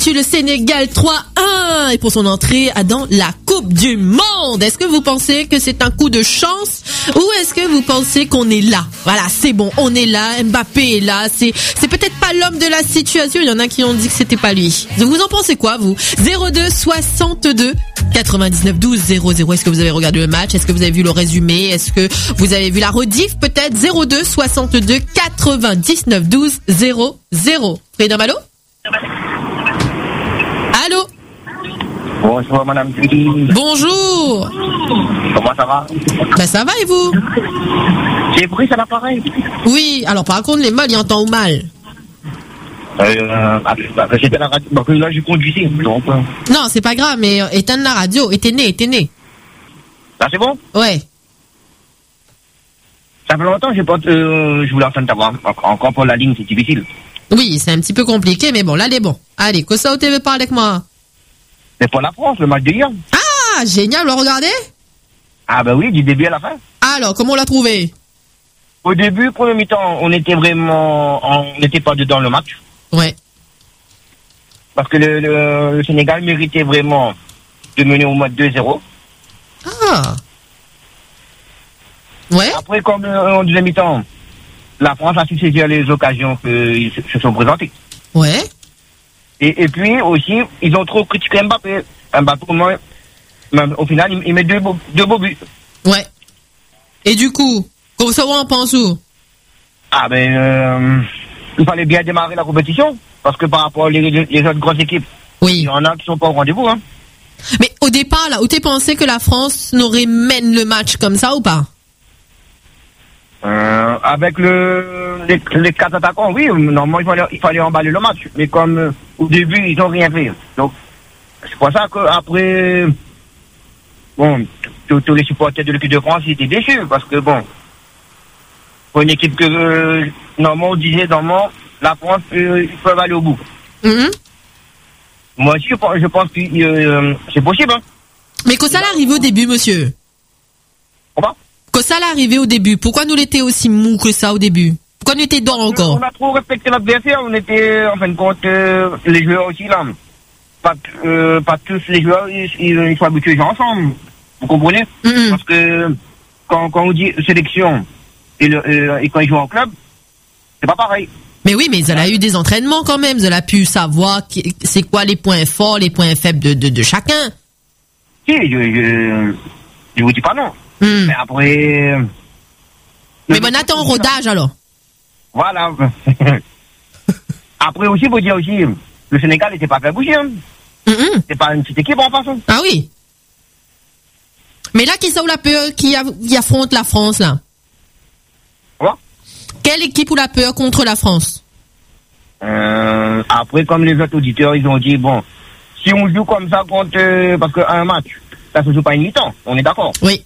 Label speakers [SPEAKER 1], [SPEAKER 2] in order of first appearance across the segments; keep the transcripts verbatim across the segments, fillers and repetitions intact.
[SPEAKER 1] battu le Sénégal trois un et pour son entrée dans la Coupe du Monde. Est-ce que vous pensez que c'est un coup de chance ou est-ce que vous pensez qu'on est là? Voilà, c'est bon, on est là, Mbappé est là, c'est c'est peut-être pas l'homme de la situation, il y en a qui ont dit que c'était pas lui. Vous en pensez quoi, vous? zéro deux soixante-deux quatre-vingt-dix-neuf douze zéro zéro. Est-ce que vous avez regardé le match? Est-ce que vous avez vu le résumé? Est-ce que vous avez vu la rediff peut-être? Zéro deux soixante-deux quatre-vingt-dix-neuf douze zéro zéro. Frida Malo? Allô?
[SPEAKER 2] Bonjour madame.
[SPEAKER 1] Bonjour.
[SPEAKER 2] Comment ça va?
[SPEAKER 1] Ben ça va et vous?
[SPEAKER 2] J'ai pris ça l'appareil.
[SPEAKER 1] Oui, alors par contre les mal, il entend ou mal?
[SPEAKER 2] Euh, j'étais à la radio, bah, là je conduisais. Donc, euh...
[SPEAKER 1] Non, c'est pas grave, mais euh, éteins la radio, éteignez, éteignez.
[SPEAKER 2] Là c'est bon?
[SPEAKER 1] Ouais.
[SPEAKER 2] Ça fait longtemps que j'ai pas, euh, je voulais entendre ta voix. Encore pour la ligne, c'est difficile.
[SPEAKER 1] Oui, c'est un petit peu compliqué, mais bon, là, elle est bon. Allez, que ça, au T V parle avec moi.
[SPEAKER 2] C'est pour la France, le match d'hier.
[SPEAKER 1] Ah, génial, vous le regardez?
[SPEAKER 2] Ah bah oui, du début à la fin.
[SPEAKER 1] Alors, comment on l'a trouvé?
[SPEAKER 2] Au début, premier mi-temps, on était vraiment, on n'était pas dedans le match.
[SPEAKER 1] Ouais.
[SPEAKER 2] Parce que le, le, le Sénégal méritait vraiment de mener au moins deux zéro.
[SPEAKER 1] Ah. Ouais.
[SPEAKER 2] Après, comme euh, en deuxième mi-temps, la France a su saisir les occasions qui se sont présentées.
[SPEAKER 1] Ouais.
[SPEAKER 2] Et, et puis aussi, ils ont trop critiqué Mbappé. Mbappé, au moins, au final, il, il met deux beaux, deux beaux buts.
[SPEAKER 1] Ouais. Et du coup, comment ça on pense où?
[SPEAKER 2] Ah ben, euh, il fallait bien démarrer la compétition, parce que par rapport aux les, les autres grosses équipes,
[SPEAKER 1] oui,
[SPEAKER 2] il y en a qui sont pas au rendez-vous. Hein.
[SPEAKER 1] Mais au départ, là, où t'es pensé que la France n'aurait mène le match comme ça ou pas?
[SPEAKER 2] Euh, avec le, les, les quatre attaquants, oui, normalement il fallait, il fallait emballer le match. Mais comme euh, au début, ils n'ont rien fait. Donc, c'est pour ça qu'après, bon, tous les supporters de l'équipe de France étaient déçus. Parce que, bon, pour une équipe que, euh, normalement, on disait, normalement, la France, euh, ils peuvent aller au bout.
[SPEAKER 1] Mm-hmm.
[SPEAKER 2] Moi aussi, je pense, je pense que euh, c'est possible. Hein.
[SPEAKER 1] Mais que ça l'arrive au début, monsieur?
[SPEAKER 2] Comment?
[SPEAKER 1] Que ça l'arrivait au début. Pourquoi nous l'étions aussi mou que ça au début? Pourquoi nous étions dans encore?
[SPEAKER 2] On a trop respecté l'adversaire. On était, en fin de compte, euh, les joueurs aussi là. Pas, euh, pas tous les joueurs, ils, ils, ils sont habitués à jouer ensemble. Vous comprenez? Mm-hmm. Parce que quand, quand on dit sélection et, le, euh, et quand ils jouent en club, c'est pas pareil.
[SPEAKER 1] Mais oui, mais elle a eu des entraînements quand même. Elle a pu savoir c'est quoi les points forts, les points faibles de, de, de chacun.
[SPEAKER 2] Si, je, je, je vous dis pas non.
[SPEAKER 1] Mm.
[SPEAKER 2] Mais après...
[SPEAKER 1] Mais bon, attends, rodage alors.
[SPEAKER 2] Voilà. Après aussi, il faut dire aussi, le Sénégal n'était pas fait bouger. Hein.
[SPEAKER 1] Mm-hmm.
[SPEAKER 2] C'est pas une petite équipe en façon.
[SPEAKER 1] Ah oui. Mais là, qui ça ou la peur qui, a, qui affronte la France là?
[SPEAKER 2] Quoi?
[SPEAKER 1] Quelle équipe ou la peur contre la France?
[SPEAKER 2] euh, Après, comme les autres auditeurs, ils ont dit, bon, si on joue comme ça contre... Euh, parce qu'un match, ça se joue pas une mi-temps, on est d'accord?
[SPEAKER 1] Oui.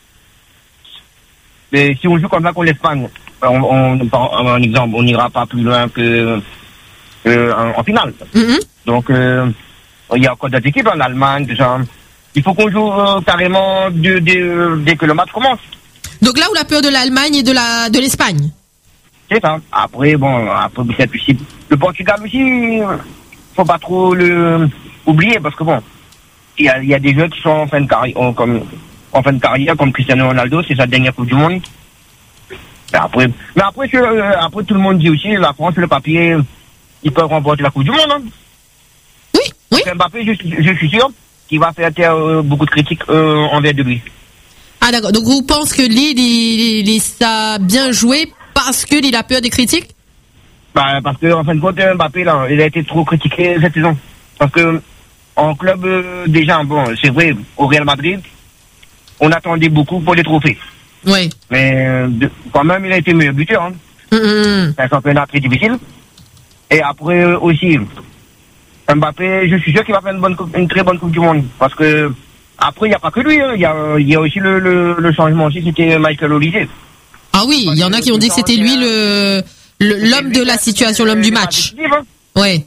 [SPEAKER 2] Mais si on joue comme ça contre l'Espagne, on, on, par un exemple, on n'ira pas plus loin que, que en, en finale.
[SPEAKER 1] Mm-hmm.
[SPEAKER 2] Donc, euh, il y a encore d'autres équipes en Allemagne, déjà. Il faut qu'on joue euh, carrément de, de, dès que le match commence.
[SPEAKER 1] Donc là où la peur de l'Allemagne et de la de l'Espagne.
[SPEAKER 2] C'est ça. Après, bon, après, c'est possible. Le Portugal aussi, faut pas trop le oublier, parce que bon, il y a, y a des jeux qui sont en fin de carrière, comme, en fin de carrière, comme Cristiano Ronaldo, c'est sa dernière Coupe du Monde. Mais après, mais après, je, euh, après, tout le monde dit aussi, la France, le papier, ils peuvent remporter la Coupe du Monde. Hein.
[SPEAKER 1] Oui, oui.
[SPEAKER 2] Donc, Mbappé, je, je suis sûr qu'il va faire taire euh, beaucoup de critiques euh, envers de lui.
[SPEAKER 1] Ah d'accord, donc vous pensez que Lille, il, il, il a bien joué parce que il a peur des critiques?
[SPEAKER 2] Bah, parce que, en fin de compte, Mbappé, là, il a été trop critiqué cette saison. Parce que, en club, euh, déjà, bon, c'est vrai, au Real Madrid, on attendait beaucoup pour les trophées.
[SPEAKER 1] Oui.
[SPEAKER 2] Mais, euh, de, quand même, il a été meilleur buteur. Hein.
[SPEAKER 1] Mm-hmm.
[SPEAKER 2] C'est un championnat très difficile. Et après, euh, aussi, Mbappé, je suis sûr qu'il va faire une, bonne coupe, une très bonne Coupe du Monde. Parce que, après, il n'y a pas que lui. Hein. Il y a, il y a aussi le, le, le changement aussi, c'était Michael Olise.
[SPEAKER 1] Ah oui, il y en a qui ont dit que c'était lui le, le l'homme de la situation, l'homme du match.
[SPEAKER 2] Hein.
[SPEAKER 1] Oui.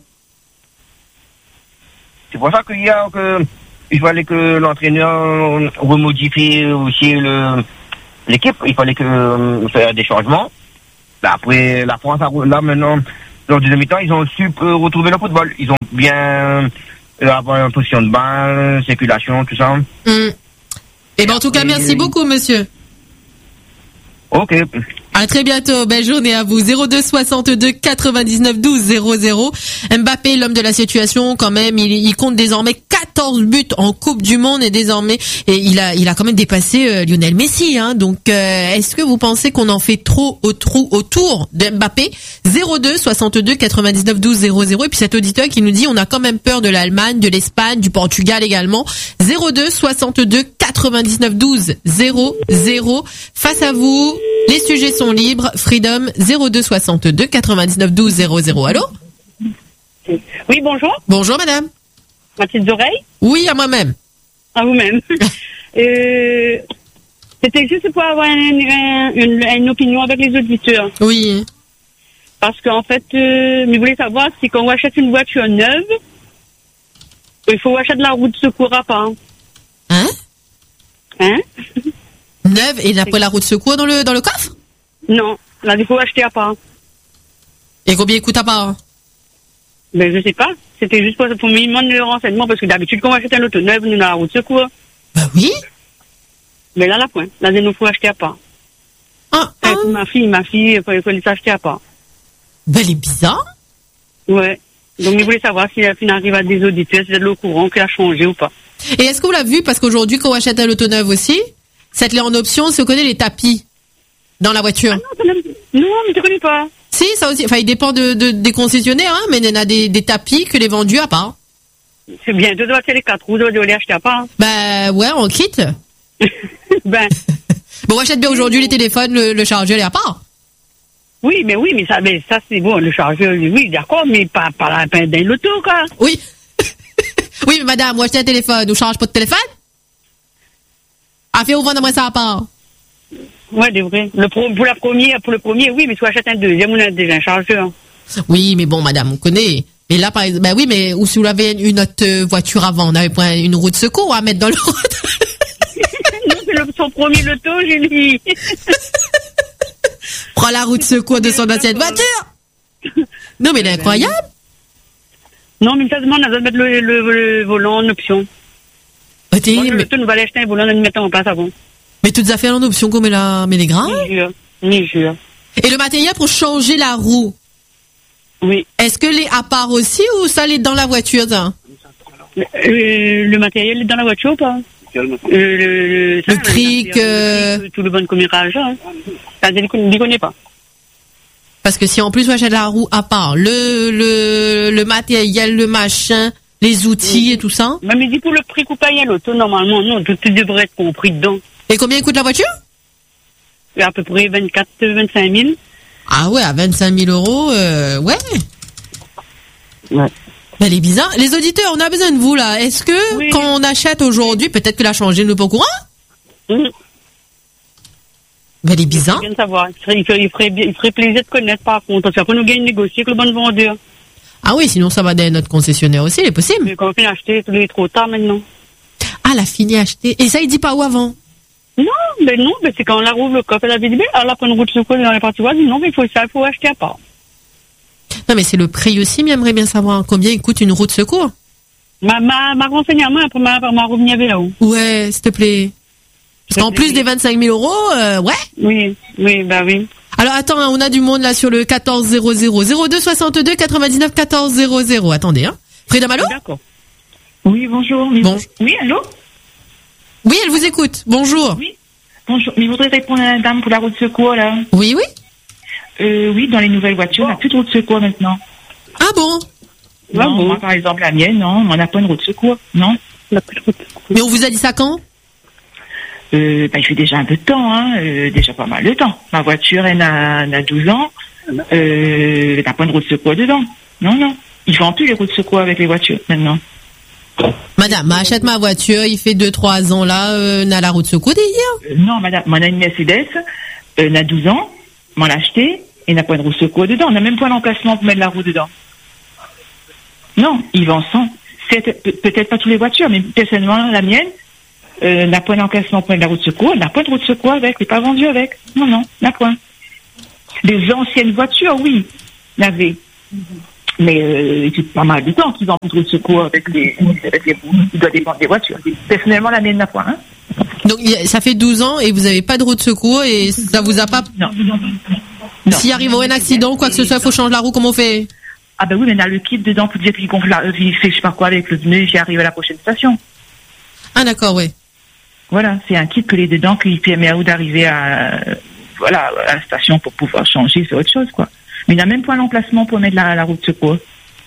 [SPEAKER 2] C'est pour ça qu'il y a que, il fallait que l'entraîneur remodifie aussi le, l'équipe. Il fallait que, euh, faire des changements. Après, la France, a, là, maintenant, lors du deuxième mi-temps, ils ont su euh, retrouver le football. Ils ont bien euh, avoir une position de bain, circulation, tout ça.
[SPEAKER 1] Mm. Et ben en tout cas, merci
[SPEAKER 2] Et...
[SPEAKER 1] beaucoup, monsieur.
[SPEAKER 2] Ok.
[SPEAKER 1] À très bientôt. Belle journée à vous. zéro deux soixante-deux quatre-vingt-dix-neuf douze zéro zéro. Mbappé, l'homme de la situation, quand même, il, il compte désormais quatorze buts en Coupe du Monde et désormais, et il a, il a quand même dépassé euh, Lionel Messi, hein. Donc, euh, est-ce que vous pensez qu'on en fait trop au trou autour de Mbappé? zéro deux soixante-deux quatre-vingt-dix-neuf douze zéro zéro. Et puis cet auditeur qui nous dit, on a quand même peur de l'Allemagne, de l'Espagne, du Portugal également. zéro deux soixante-deux quatre-vingt-dix-neuf douze zéro zéro. Face à vous, les sujets sont libres. Freedom zéro deux soixante-deux quatre-vingt-dix-neuf douze zéro zéro. Allô?
[SPEAKER 3] Oui, bonjour.
[SPEAKER 1] Bonjour madame.
[SPEAKER 3] Ma petite oreille.
[SPEAKER 1] Oui, à moi-même.
[SPEAKER 3] À vous-même. euh, C'était juste pour avoir une, une, une opinion avec les auditeurs.
[SPEAKER 1] Oui.
[SPEAKER 3] Parce qu'en fait, euh, je voulais savoir si quand on achète une voiture neuve, il faut acheter de la roue de secours à part.
[SPEAKER 1] Hein?
[SPEAKER 3] Hein?
[SPEAKER 1] Neuve et il n'a pas la roue de secours dans le, dans le coffre?
[SPEAKER 3] Non, là, il faut acheter à part.
[SPEAKER 1] Et combien il coûte à part?
[SPEAKER 3] Ben, je sais pas. C'était juste pour, pour me demander le renseignement parce que d'habitude, quand on achète un auto neuf, nous, on a la roue de secours.
[SPEAKER 1] Bah oui.
[SPEAKER 3] Mais là, la point. Là, il nous faut acheter à part.
[SPEAKER 1] Ah, ah.
[SPEAKER 3] Avec ma fille, ma fille, il faut, il faut les acheter à part.
[SPEAKER 1] Ben, elle est bizarre.
[SPEAKER 3] Ouais. Donc, je voulais savoir si la fille arrive à des auditeurs, si vous êtes au courant, qu'elle a changé ou pas.
[SPEAKER 1] Et est-ce que vous l'avez vu? Parce qu'aujourd'hui, quand on achète un auto neuf aussi, cette l'est en option, si on connaît les tapis dans la voiture.
[SPEAKER 3] Ah non, ça n'aime- non, mais je ne connais pas.
[SPEAKER 1] Si, ça aussi. Enfin, il dépend de, de, des concessionnaires, hein, mais il y en a des, des tapis que les vendus à part.
[SPEAKER 3] C'est bien, deux doigts, les quatre roues, deux doigts, les acheter à part.
[SPEAKER 1] Bah, ouais, on quitte.
[SPEAKER 3] Ben,
[SPEAKER 1] Bon, on achète bien aujourd'hui les téléphones, le, le chargeur est à part.
[SPEAKER 3] oui, mais oui, mais ça, mais ça c'est bon, le chargeur, oui, d'accord, mais pas, pas la peine d'un loto, quoi.
[SPEAKER 1] Oui. Oui, mais madame, vous achetez un téléphone, on charge pas de téléphone? Ah, fait, on vend moi ça à part.
[SPEAKER 3] Ouais, c'est vrai. Le pro, pour la première, pour le premier, oui, mais si on achète un deuxième, on a déjà un chargeur.
[SPEAKER 1] Oui, mais bon, madame, on connaît. Mais là, par exemple, bah oui, mais ou si vous avez une autre euh, voiture avant, on avait pas une roue de secours à mettre dans le
[SPEAKER 3] Non, c'est le, son premier loto, Julie.
[SPEAKER 1] Prends la roue de secours de son ancienne voiture. Non, mais elle est incroyable.
[SPEAKER 3] Non, mais ça demande, on doit mettre le, le, le volant en option.
[SPEAKER 1] Oh, t'es-
[SPEAKER 3] Bon, le
[SPEAKER 1] mais,
[SPEAKER 3] loto, nous va aller acheter un volant, nous le mettons en place avant.
[SPEAKER 1] mais toutes affaires en option comme la, mais les grains.
[SPEAKER 3] Ni jure, ni jure.
[SPEAKER 1] Et le matériel pour changer la roue,
[SPEAKER 3] Oui.
[SPEAKER 1] est-ce que les à part aussi ou ça l'est dans la voiture, ça?
[SPEAKER 3] Euh, le matériel est dans la voiture ou pas? Euh, le, le, ça,
[SPEAKER 1] Le cric, euh,
[SPEAKER 3] le cric, tout le bon commérage, hein. Ça, je ne les connais pas.
[SPEAKER 1] Parce que si en plus on achète la roue à part, le, le, le matériel, le machin, les outils et tout ça.
[SPEAKER 3] Mais me dit pour le prix qu'on paye à l'auto, normalement, non, tout, tout devrait être compris dedans.
[SPEAKER 1] Et combien coûte la voiture?
[SPEAKER 3] À peu près vingt-quatre, vingt-cinq mille.
[SPEAKER 1] Ah ouais, à vingt-cinq mille euros, euh, ouais.
[SPEAKER 3] Ouais.
[SPEAKER 1] Elle est bizarre. Les auditeurs, on a besoin de vous là. Est-ce que
[SPEAKER 3] Oui.
[SPEAKER 1] quand on achète aujourd'hui, peut-être que la changée nous est pas au courant?
[SPEAKER 3] Mmh.
[SPEAKER 1] Mais elle est bizarre.
[SPEAKER 3] Bien de savoir. Il ferait, il, ferait, il, ferait, bien- il ferait plaisir de connaître par contre. Parce qu'après, nous gagnons négocier avec le bon vendeur.
[SPEAKER 1] Ah oui, sinon ça va dans notre concessionnaire aussi, il est possible.
[SPEAKER 3] Mais quand on finit d'acheter, il est trop tard maintenant.
[SPEAKER 1] Ah, la fini acheter. Et ça, il dit pas où avant?
[SPEAKER 3] Non, mais non, mais c'est quand on la rouvre le coffre, elle avait dit, mais elle a pris une route de secours dans les parties voisines. Non, mais il faut ça, il faut acheter à part.
[SPEAKER 1] Non, mais c'est le prix aussi, mais j'aimerais bien savoir combien il coûte une roue de secours.
[SPEAKER 3] Ma, ma, ma renseignement, après ma, ma revenu avec là-haut.
[SPEAKER 1] Ouais, s'il te plaît. Parce qu'en plus des vingt-cinq mille euros, euh, ouais.
[SPEAKER 3] Oui, oui, bah oui.
[SPEAKER 1] Alors attends, hein, on a du monde là sur le quatorze zéro zéro zéro deux soixante-deux quatre-vingt-dix-neuf quatorze zéro zéro. Attendez, hein. Frida Malo?
[SPEAKER 3] D'accord.
[SPEAKER 4] Oui, bonjour. Mais
[SPEAKER 1] Bon.
[SPEAKER 4] Oui, allô?
[SPEAKER 1] Oui, elle vous écoute. Bonjour.
[SPEAKER 4] Oui. Bonjour. Mais je voudrais répondre à la dame pour la roue de secours, là.
[SPEAKER 1] Oui, oui.
[SPEAKER 4] Euh, oui, dans les nouvelles voitures, on n'a plus de roue de secours maintenant.
[SPEAKER 1] Ah bon?
[SPEAKER 3] Ah
[SPEAKER 4] non,
[SPEAKER 3] bon.
[SPEAKER 4] moi, par exemple, la mienne, non, on n'a pas une roue de secours. Non.
[SPEAKER 3] La plus de route de secours.
[SPEAKER 1] Mais on vous a dit ça quand?
[SPEAKER 4] Euh, ben, je fais déjà un peu de temps, hein, euh, déjà pas mal de temps. Ma voiture, elle a, elle a douze ans. Euh, elle n'a pas une roue de secours dedans. Non, non. Ils vendent plus les roues de secours avec les voitures, maintenant.
[SPEAKER 1] Madame, achète ma voiture, il fait deux trois ans là, euh, n'a la roue de secours d'ailleurs.
[SPEAKER 4] Euh, non, madame, on a une Mercedes, euh, elle a douze ans, m'en l'a acheté, et n'a pas une roue de secours dedans. On n'a même pas l'emplacement pour mettre la roue dedans. Non, ils vendent sans. C'est pe- peut-être pas toutes les voitures, mais personnellement, la mienne, euh, n'a pas d'emplacement pour mettre la roue de secours, elle n'a pas de roue de secours avec, elle n'est pas vendue avec. Non, non, n'a point. Les anciennes voitures, oui, l'avait. Mais euh, c'est pas mal de temps qu'ils ont plus de secours avec les, avec les roues. Il doit dépendre des voitures. Personnellement, la mienne n'a point. Hein.
[SPEAKER 1] Donc y a- ça fait douze ans et vous n'avez pas de roue de secours et ça vous a pas...
[SPEAKER 4] Non.
[SPEAKER 1] S'il arrive un accident ou quoi que ce soit, il faut changer la roue, comment on fait?
[SPEAKER 4] Ah ben oui, mais il y a le kit dedans pour dire qu'il gonfle, la, il fait je sais pas quoi avec le pneu et j'y arrive à la prochaine station.
[SPEAKER 1] Ah d'accord, ouais.
[SPEAKER 4] Voilà, c'est un kit que les dedans qui permet à vous d'arriver à, euh, voilà, à la station pour pouvoir changer, c'est autre chose, quoi. Mais il n'y a même pas l'emplacement pour mettre la, la roue de secours.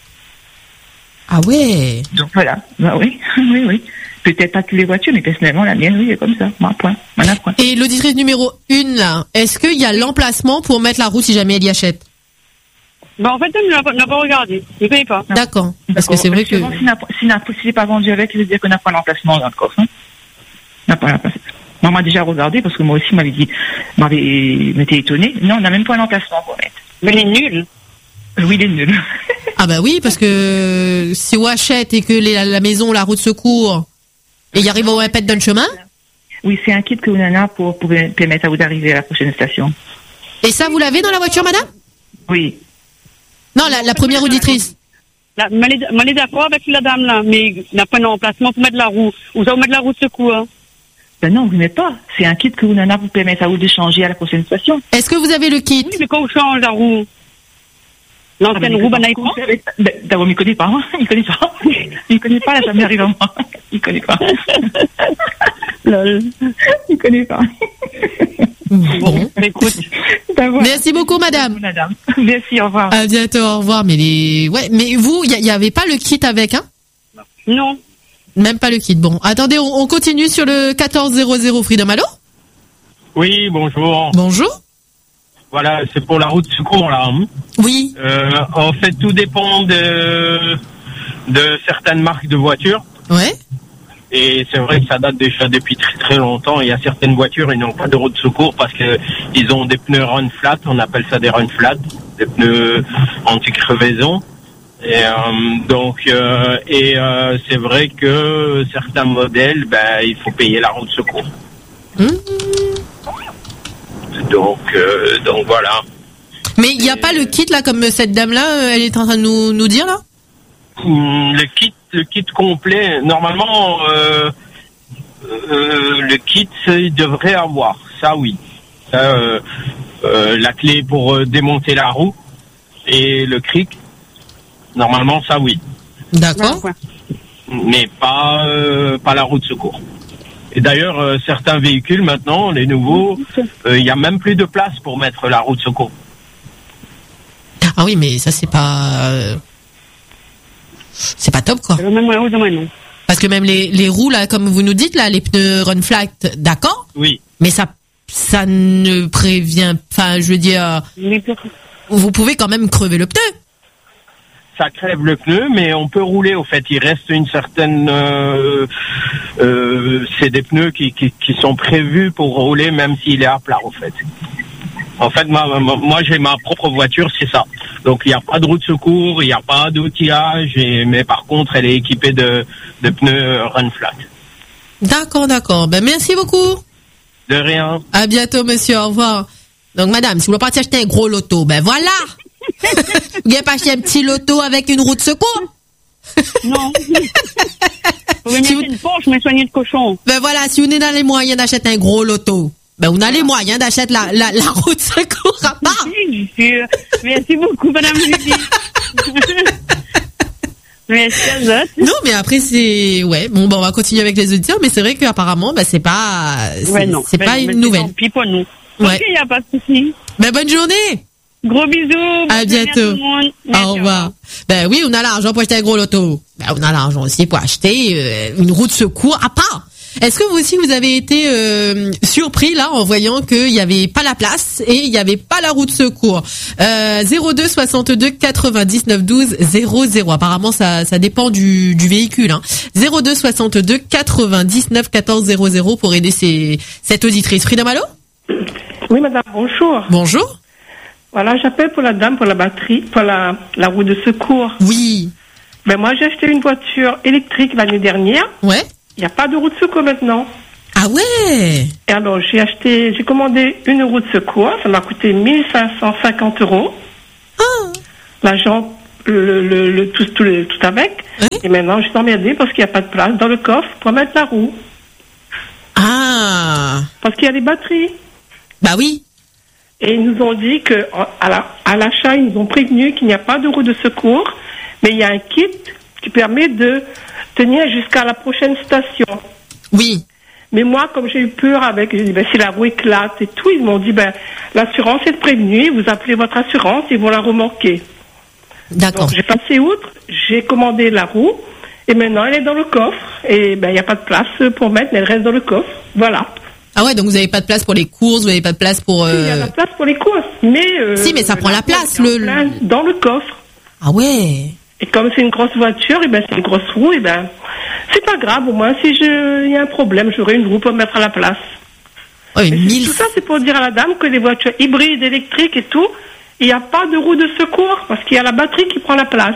[SPEAKER 1] Ah ouais.
[SPEAKER 4] Donc voilà, bah oui, oui, oui. Peut-être pas toutes les voitures, mais personnellement, la mienne, oui, est comme ça. Moi, point. Voilà, point.
[SPEAKER 1] Et l'auditrice numéro une, là, est-ce qu'il y a l'emplacement pour mettre la roue si jamais elle y achète?
[SPEAKER 3] Ben, en fait, elle ne l'a pas, n'a pas regardé. Je ne connais pas.
[SPEAKER 1] D'accord. Parce que
[SPEAKER 4] D'accord.
[SPEAKER 1] c'est vrai que...
[SPEAKER 4] Parce S'il n'a s'il n'a- s'il n'est pas vendu avec, il veut dire qu'on n'a pas l'emplacement dans le coffre. Hein. On n'a pas l'emplacement. Moi, on m'a déjà regardé parce que moi aussi, m'avait dit, m'avait, m'était étonné. Non, on n'a même pas l'emplacement pour mettre.
[SPEAKER 3] Mais elle est nulle.
[SPEAKER 4] Oui, il est nul.
[SPEAKER 1] Ah bah oui, parce que si on achète et que les- la, la maison, la roue de secours, et il arrive au répète d'un chemin,
[SPEAKER 4] Oui, c'est un kit que vous en avez pour, pour permettre à vous d'arriver à la prochaine station.
[SPEAKER 1] et ça vous l'avez dans la voiture, madame?
[SPEAKER 4] Oui.
[SPEAKER 1] Non, la, la première auditrice.
[SPEAKER 3] Là, mais elle est- mais elle est d'accord avec la dame, là. Mais il n'a pas d'emplacement pour mettre la roue. Ou ça, vous mettre la roue de secours, hein.
[SPEAKER 4] Ben non, vous n'êtes pas. C'est un kit que vous en avez pour permettre à vous de changer à la prochaine station.
[SPEAKER 1] Est-ce que vous avez le kit?
[SPEAKER 3] Oui, mais quand on change la roue, l'ancienne
[SPEAKER 4] Ah, ben,
[SPEAKER 3] roue, ben,
[SPEAKER 4] mais
[SPEAKER 3] elle
[SPEAKER 4] par
[SPEAKER 3] prend.
[SPEAKER 4] contre, ben, D'abord, il ne connaît pas. Hein. Il ne connaît pas. Il ne connaît pas, là, ça m'est arrivé à moi. Il ne connaît pas.
[SPEAKER 3] Lol.
[SPEAKER 4] Il ne connaît pas.
[SPEAKER 1] Bon.
[SPEAKER 3] Mais écoute,
[SPEAKER 4] Ben, voilà.
[SPEAKER 1] Merci beaucoup, madame.
[SPEAKER 4] Madame. Merci, au revoir.
[SPEAKER 1] À bientôt, au revoir. Mais les, ouais, mais vous, il y, y avait pas le kit avec, hein?
[SPEAKER 3] non.
[SPEAKER 1] Même pas le kit. Bon, attendez, on, on continue sur le quatorze zéro zéro Freedom. Allô?
[SPEAKER 5] Oui, bonjour.
[SPEAKER 1] Bonjour.
[SPEAKER 5] Voilà, c'est pour la route de secours là. hein.
[SPEAKER 1] Oui.
[SPEAKER 5] Euh, en fait, tout dépend de de certaines marques de voitures.
[SPEAKER 1] Ouais.
[SPEAKER 5] Et c'est vrai que ça date déjà depuis très très longtemps. Il y a certaines voitures, ils n'ont pas de roue de secours parce que ils ont des pneus run flat. On appelle ça des run flat, des pneus anti-crevaison. Et euh, donc euh, et euh, c'est vrai que certains modèles, ben il faut payer la roue de secours.
[SPEAKER 1] Mmh.
[SPEAKER 5] Donc euh, donc voilà.
[SPEAKER 1] Mais il n'y a pas le kit là, comme cette dame-là, euh, elle est en train de nous, nous dire là?
[SPEAKER 5] Hum, Le kit, le kit complet, normalement, euh, euh, le kit, il devrait avoir, ça oui. Ça, euh, euh, la clé pour euh, démonter la roue et le cric, normalement, ça oui.
[SPEAKER 1] D'accord.
[SPEAKER 3] Ouais.
[SPEAKER 5] Mais pas, euh, pas la roue de secours. Et d'ailleurs, euh, certains véhicules maintenant, les nouveaux, euh, il n'y a même plus de place pour mettre la roue de secours.
[SPEAKER 1] Ah oui, mais ça c'est pas, euh, c'est pas top quoi.
[SPEAKER 3] Le même roue de moi, non.
[SPEAKER 1] Parce que même les, les roues là, comme vous nous dites là, les pneus run flat, d'accord.
[SPEAKER 5] Oui.
[SPEAKER 1] Mais ça, ça ne prévient, enfin, je veux dire,
[SPEAKER 3] Mais pour-
[SPEAKER 1] vous pouvez quand même crever le pneu.
[SPEAKER 5] Ça crève le pneu, mais on peut rouler. Au fait, il reste une certaine. Euh, euh, c'est des pneus qui, qui, qui sont prévus pour rouler, même s'il est à plat, au fait. En fait, ma, ma- moi, j'ai ma propre voiture, c'est ça. Donc, il n'y a pas de roue de secours, il n'y a pas d'outillage, et, mais par contre, elle est équipée de, de pneus run flat.
[SPEAKER 1] D'accord, d'accord. Ben merci beaucoup.
[SPEAKER 5] De rien.
[SPEAKER 1] À bientôt, monsieur. Au revoir. Donc, madame, si vous voulez pas acheter un gros loto, ben voilà. Vous n'avez pas acheté un petit loto avec une roue de secours?
[SPEAKER 3] Non. Vous pouvez
[SPEAKER 1] Si
[SPEAKER 3] mettre
[SPEAKER 1] vous-
[SPEAKER 3] une poche, mais soigner de cochon.
[SPEAKER 1] Ben voilà, si vous n'avez pas les moyens d'acheter un gros loto, ben on a les moyens d'acheter la, la, la roue de secours à part.
[SPEAKER 3] Oui, bien sûr. Merci beaucoup, madame Judy. Merci à vous.
[SPEAKER 1] Non, mais après c'est, ouais, bon, ben on va continuer avec les auditeurs, mais c'est vrai qu'apparemment, ben c'est pas, c'est
[SPEAKER 3] Ouais, non.
[SPEAKER 1] c'est
[SPEAKER 3] Ben,
[SPEAKER 1] pas
[SPEAKER 3] mais
[SPEAKER 1] une
[SPEAKER 3] c'est
[SPEAKER 1] nouvelle.
[SPEAKER 3] tant pis pour nous.
[SPEAKER 1] Ouais.
[SPEAKER 3] Ok, il n'y a pas de souci.
[SPEAKER 1] Ben bonne journée.
[SPEAKER 3] Gros bisous.
[SPEAKER 1] À
[SPEAKER 3] bonne journée
[SPEAKER 1] bientôt.
[SPEAKER 3] tout le monde. Merci,
[SPEAKER 1] Au revoir. Ben oui, on a l'argent pour acheter un gros loto. Ben on a l'argent aussi pour acheter euh, une roue de secours à part. Est-ce que vous aussi vous avez été euh, surpris là en voyant qu'il y avait pas la place et il y avait pas la roue de secours? euh, zéro deux soixante-deux quatre-vingt-dix-neuf douze zéro zéro. Apparemment ça ça dépend du du véhicule. Hein. zéro deux soixante-deux quatre-vingt-dix-neuf quatorze zéro zéro pour aider ces, cette auditrice. Freedom, allô?
[SPEAKER 6] Oui, madame, bonjour.
[SPEAKER 1] Bonjour.
[SPEAKER 6] Voilà, j'appelle pour la dame, pour la batterie, pour la, la roue de secours.
[SPEAKER 1] Oui.
[SPEAKER 6] Ben, moi, j'ai acheté une voiture électrique l'année dernière.
[SPEAKER 1] Ouais.
[SPEAKER 6] Il n'y a pas de roue de secours maintenant.
[SPEAKER 1] Ah ouais.
[SPEAKER 6] Et alors, j'ai acheté, j'ai commandé une roue de secours. Ça m'a coûté mille cinq cent cinquante euros.
[SPEAKER 1] Ah.
[SPEAKER 6] L'agent, le, le, le tout, tout, le, tout avec.
[SPEAKER 1] Oui.
[SPEAKER 6] Et maintenant, je suis emmerdée parce qu'il n'y a pas de place dans le coffre pour mettre la roue.
[SPEAKER 1] Ah.
[SPEAKER 6] Parce qu'il y a les batteries.
[SPEAKER 1] Bah oui.
[SPEAKER 6] Et ils nous ont dit que à la, à l'achat, ils nous ont prévenu qu'il n'y a pas de roue de secours, mais il y a un kit qui permet de tenir jusqu'à la prochaine station.
[SPEAKER 1] Oui.
[SPEAKER 6] Mais moi, comme j'ai eu peur avec, j'ai dit, ben, si la roue éclate et tout, ils m'ont dit, ben, l'assurance est prévenue, vous appelez votre assurance, ils vont la remorquer.
[SPEAKER 1] D'accord.
[SPEAKER 6] Donc, j'ai passé outre, j'ai commandé la roue, et maintenant, elle est dans le coffre. Et ben, il n'y a pas de place pour mettre, mais elle reste dans le coffre. Voilà.
[SPEAKER 1] Ah ouais, donc vous n'avez pas de place pour les courses, vous n'avez pas de place pour... Euh...
[SPEAKER 6] Il y a la place pour les courses, mais... Euh,
[SPEAKER 1] si, mais ça prend la place, le...
[SPEAKER 6] le... Dans le coffre.
[SPEAKER 1] Ah ouais.
[SPEAKER 6] Et comme c'est une grosse voiture, et ben, c'est une grosse roue, et ben, c'est pas grave, au moins, si je, il y a un problème, j'aurai une roue pour mettre à la place.
[SPEAKER 1] Oh, une mille...
[SPEAKER 6] Tout ça, c'est pour dire à la dame que les voitures hybrides, électriques et tout, il n'y a pas de roue de secours, parce qu'il y a la batterie qui prend la place.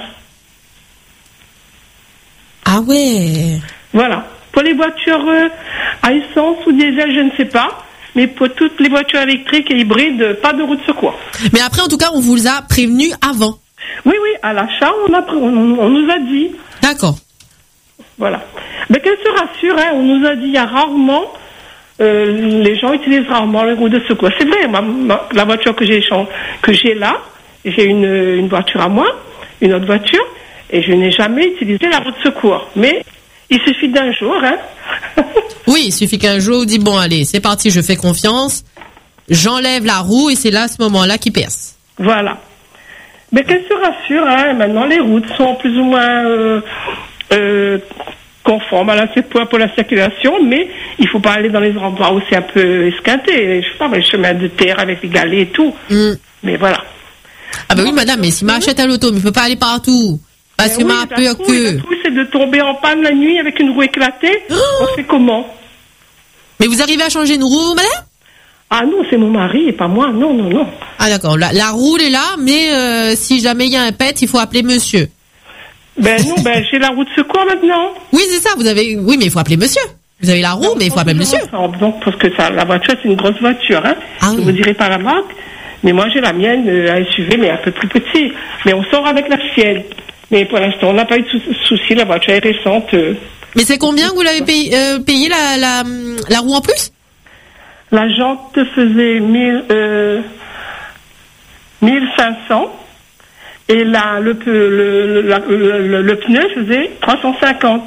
[SPEAKER 1] Ah ouais.
[SPEAKER 6] Voilà. Pour les voitures euh, à essence ou diesel, je ne sais pas. Mais pour toutes les voitures électriques et hybrides, pas de roue de secours.
[SPEAKER 1] Mais après, en tout cas, on vous a prévenu avant.
[SPEAKER 6] Oui, oui, à l'achat, on, a, on, on nous a dit.
[SPEAKER 1] D'accord.
[SPEAKER 6] Voilà. Mais qu'elle se rassure, hein, on nous a dit, il y a rarement, euh, les gens utilisent rarement les roues de secours. C'est vrai, ma, ma, la voiture que j'ai, que j'ai là, j'ai une, une voiture à moi, une autre voiture, et je n'ai jamais utilisé la roue de secours. Mais il suffit d'un jour, hein.
[SPEAKER 1] Oui, il suffit qu'un jour, on dit, bon, allez, c'est parti, je fais confiance, j'enlève la roue, et c'est là, à ce moment-là, qu'il perce.
[SPEAKER 6] Voilà. Mais qu'elle se rassure, hein, maintenant, les routes sont plus ou moins euh, euh, conformes à la pour, pour la circulation, mais il ne faut pas aller dans les endroits où c'est un peu esquinté. Je sais pas, les chemins de terre avec les galets et tout. Mm. Mais voilà.
[SPEAKER 1] Ah ben oui, madame, mais si m'achète à l'auto, mais il ne peut pas aller partout. Parce que
[SPEAKER 6] oui,
[SPEAKER 1] m'a peur que...
[SPEAKER 6] Le truc, c'est de tomber en panne la nuit avec une roue éclatée. Oh, on fait comment?
[SPEAKER 1] Mais vous arrivez à changer une roue, madame?
[SPEAKER 6] Ah non, c'est mon mari et pas moi. Non, non, non.
[SPEAKER 1] Ah d'accord, la, la roue est là, mais euh, si jamais il y a un pet, il faut appeler monsieur.
[SPEAKER 6] Ben non, ben j'ai la roue de secours maintenant.
[SPEAKER 1] Oui, c'est ça, vous avez... Oui, mais il faut appeler monsieur. Vous avez la roue, non, mais il faut appeler monsieur.
[SPEAKER 6] Ensemble, donc, parce que ça, la voiture, c'est une grosse voiture. Hein.
[SPEAKER 1] Ah,
[SPEAKER 6] je
[SPEAKER 1] oui.
[SPEAKER 6] vous dirai pas la marque, mais moi j'ai la mienne, euh, à S U V, mais un peu plus petit. Mais on sort avec la sienne. Mais pour l'instant, on n'a pas eu de sou- souci, la voiture est récente. Euh.
[SPEAKER 1] Mais c'est combien que vous l'avez payé, euh, payé la, la, la roue en plus?
[SPEAKER 6] La jante faisait mille, euh, mille cinq cents et la, le, le, le, le, le, le pneu faisait trois cent cinquante.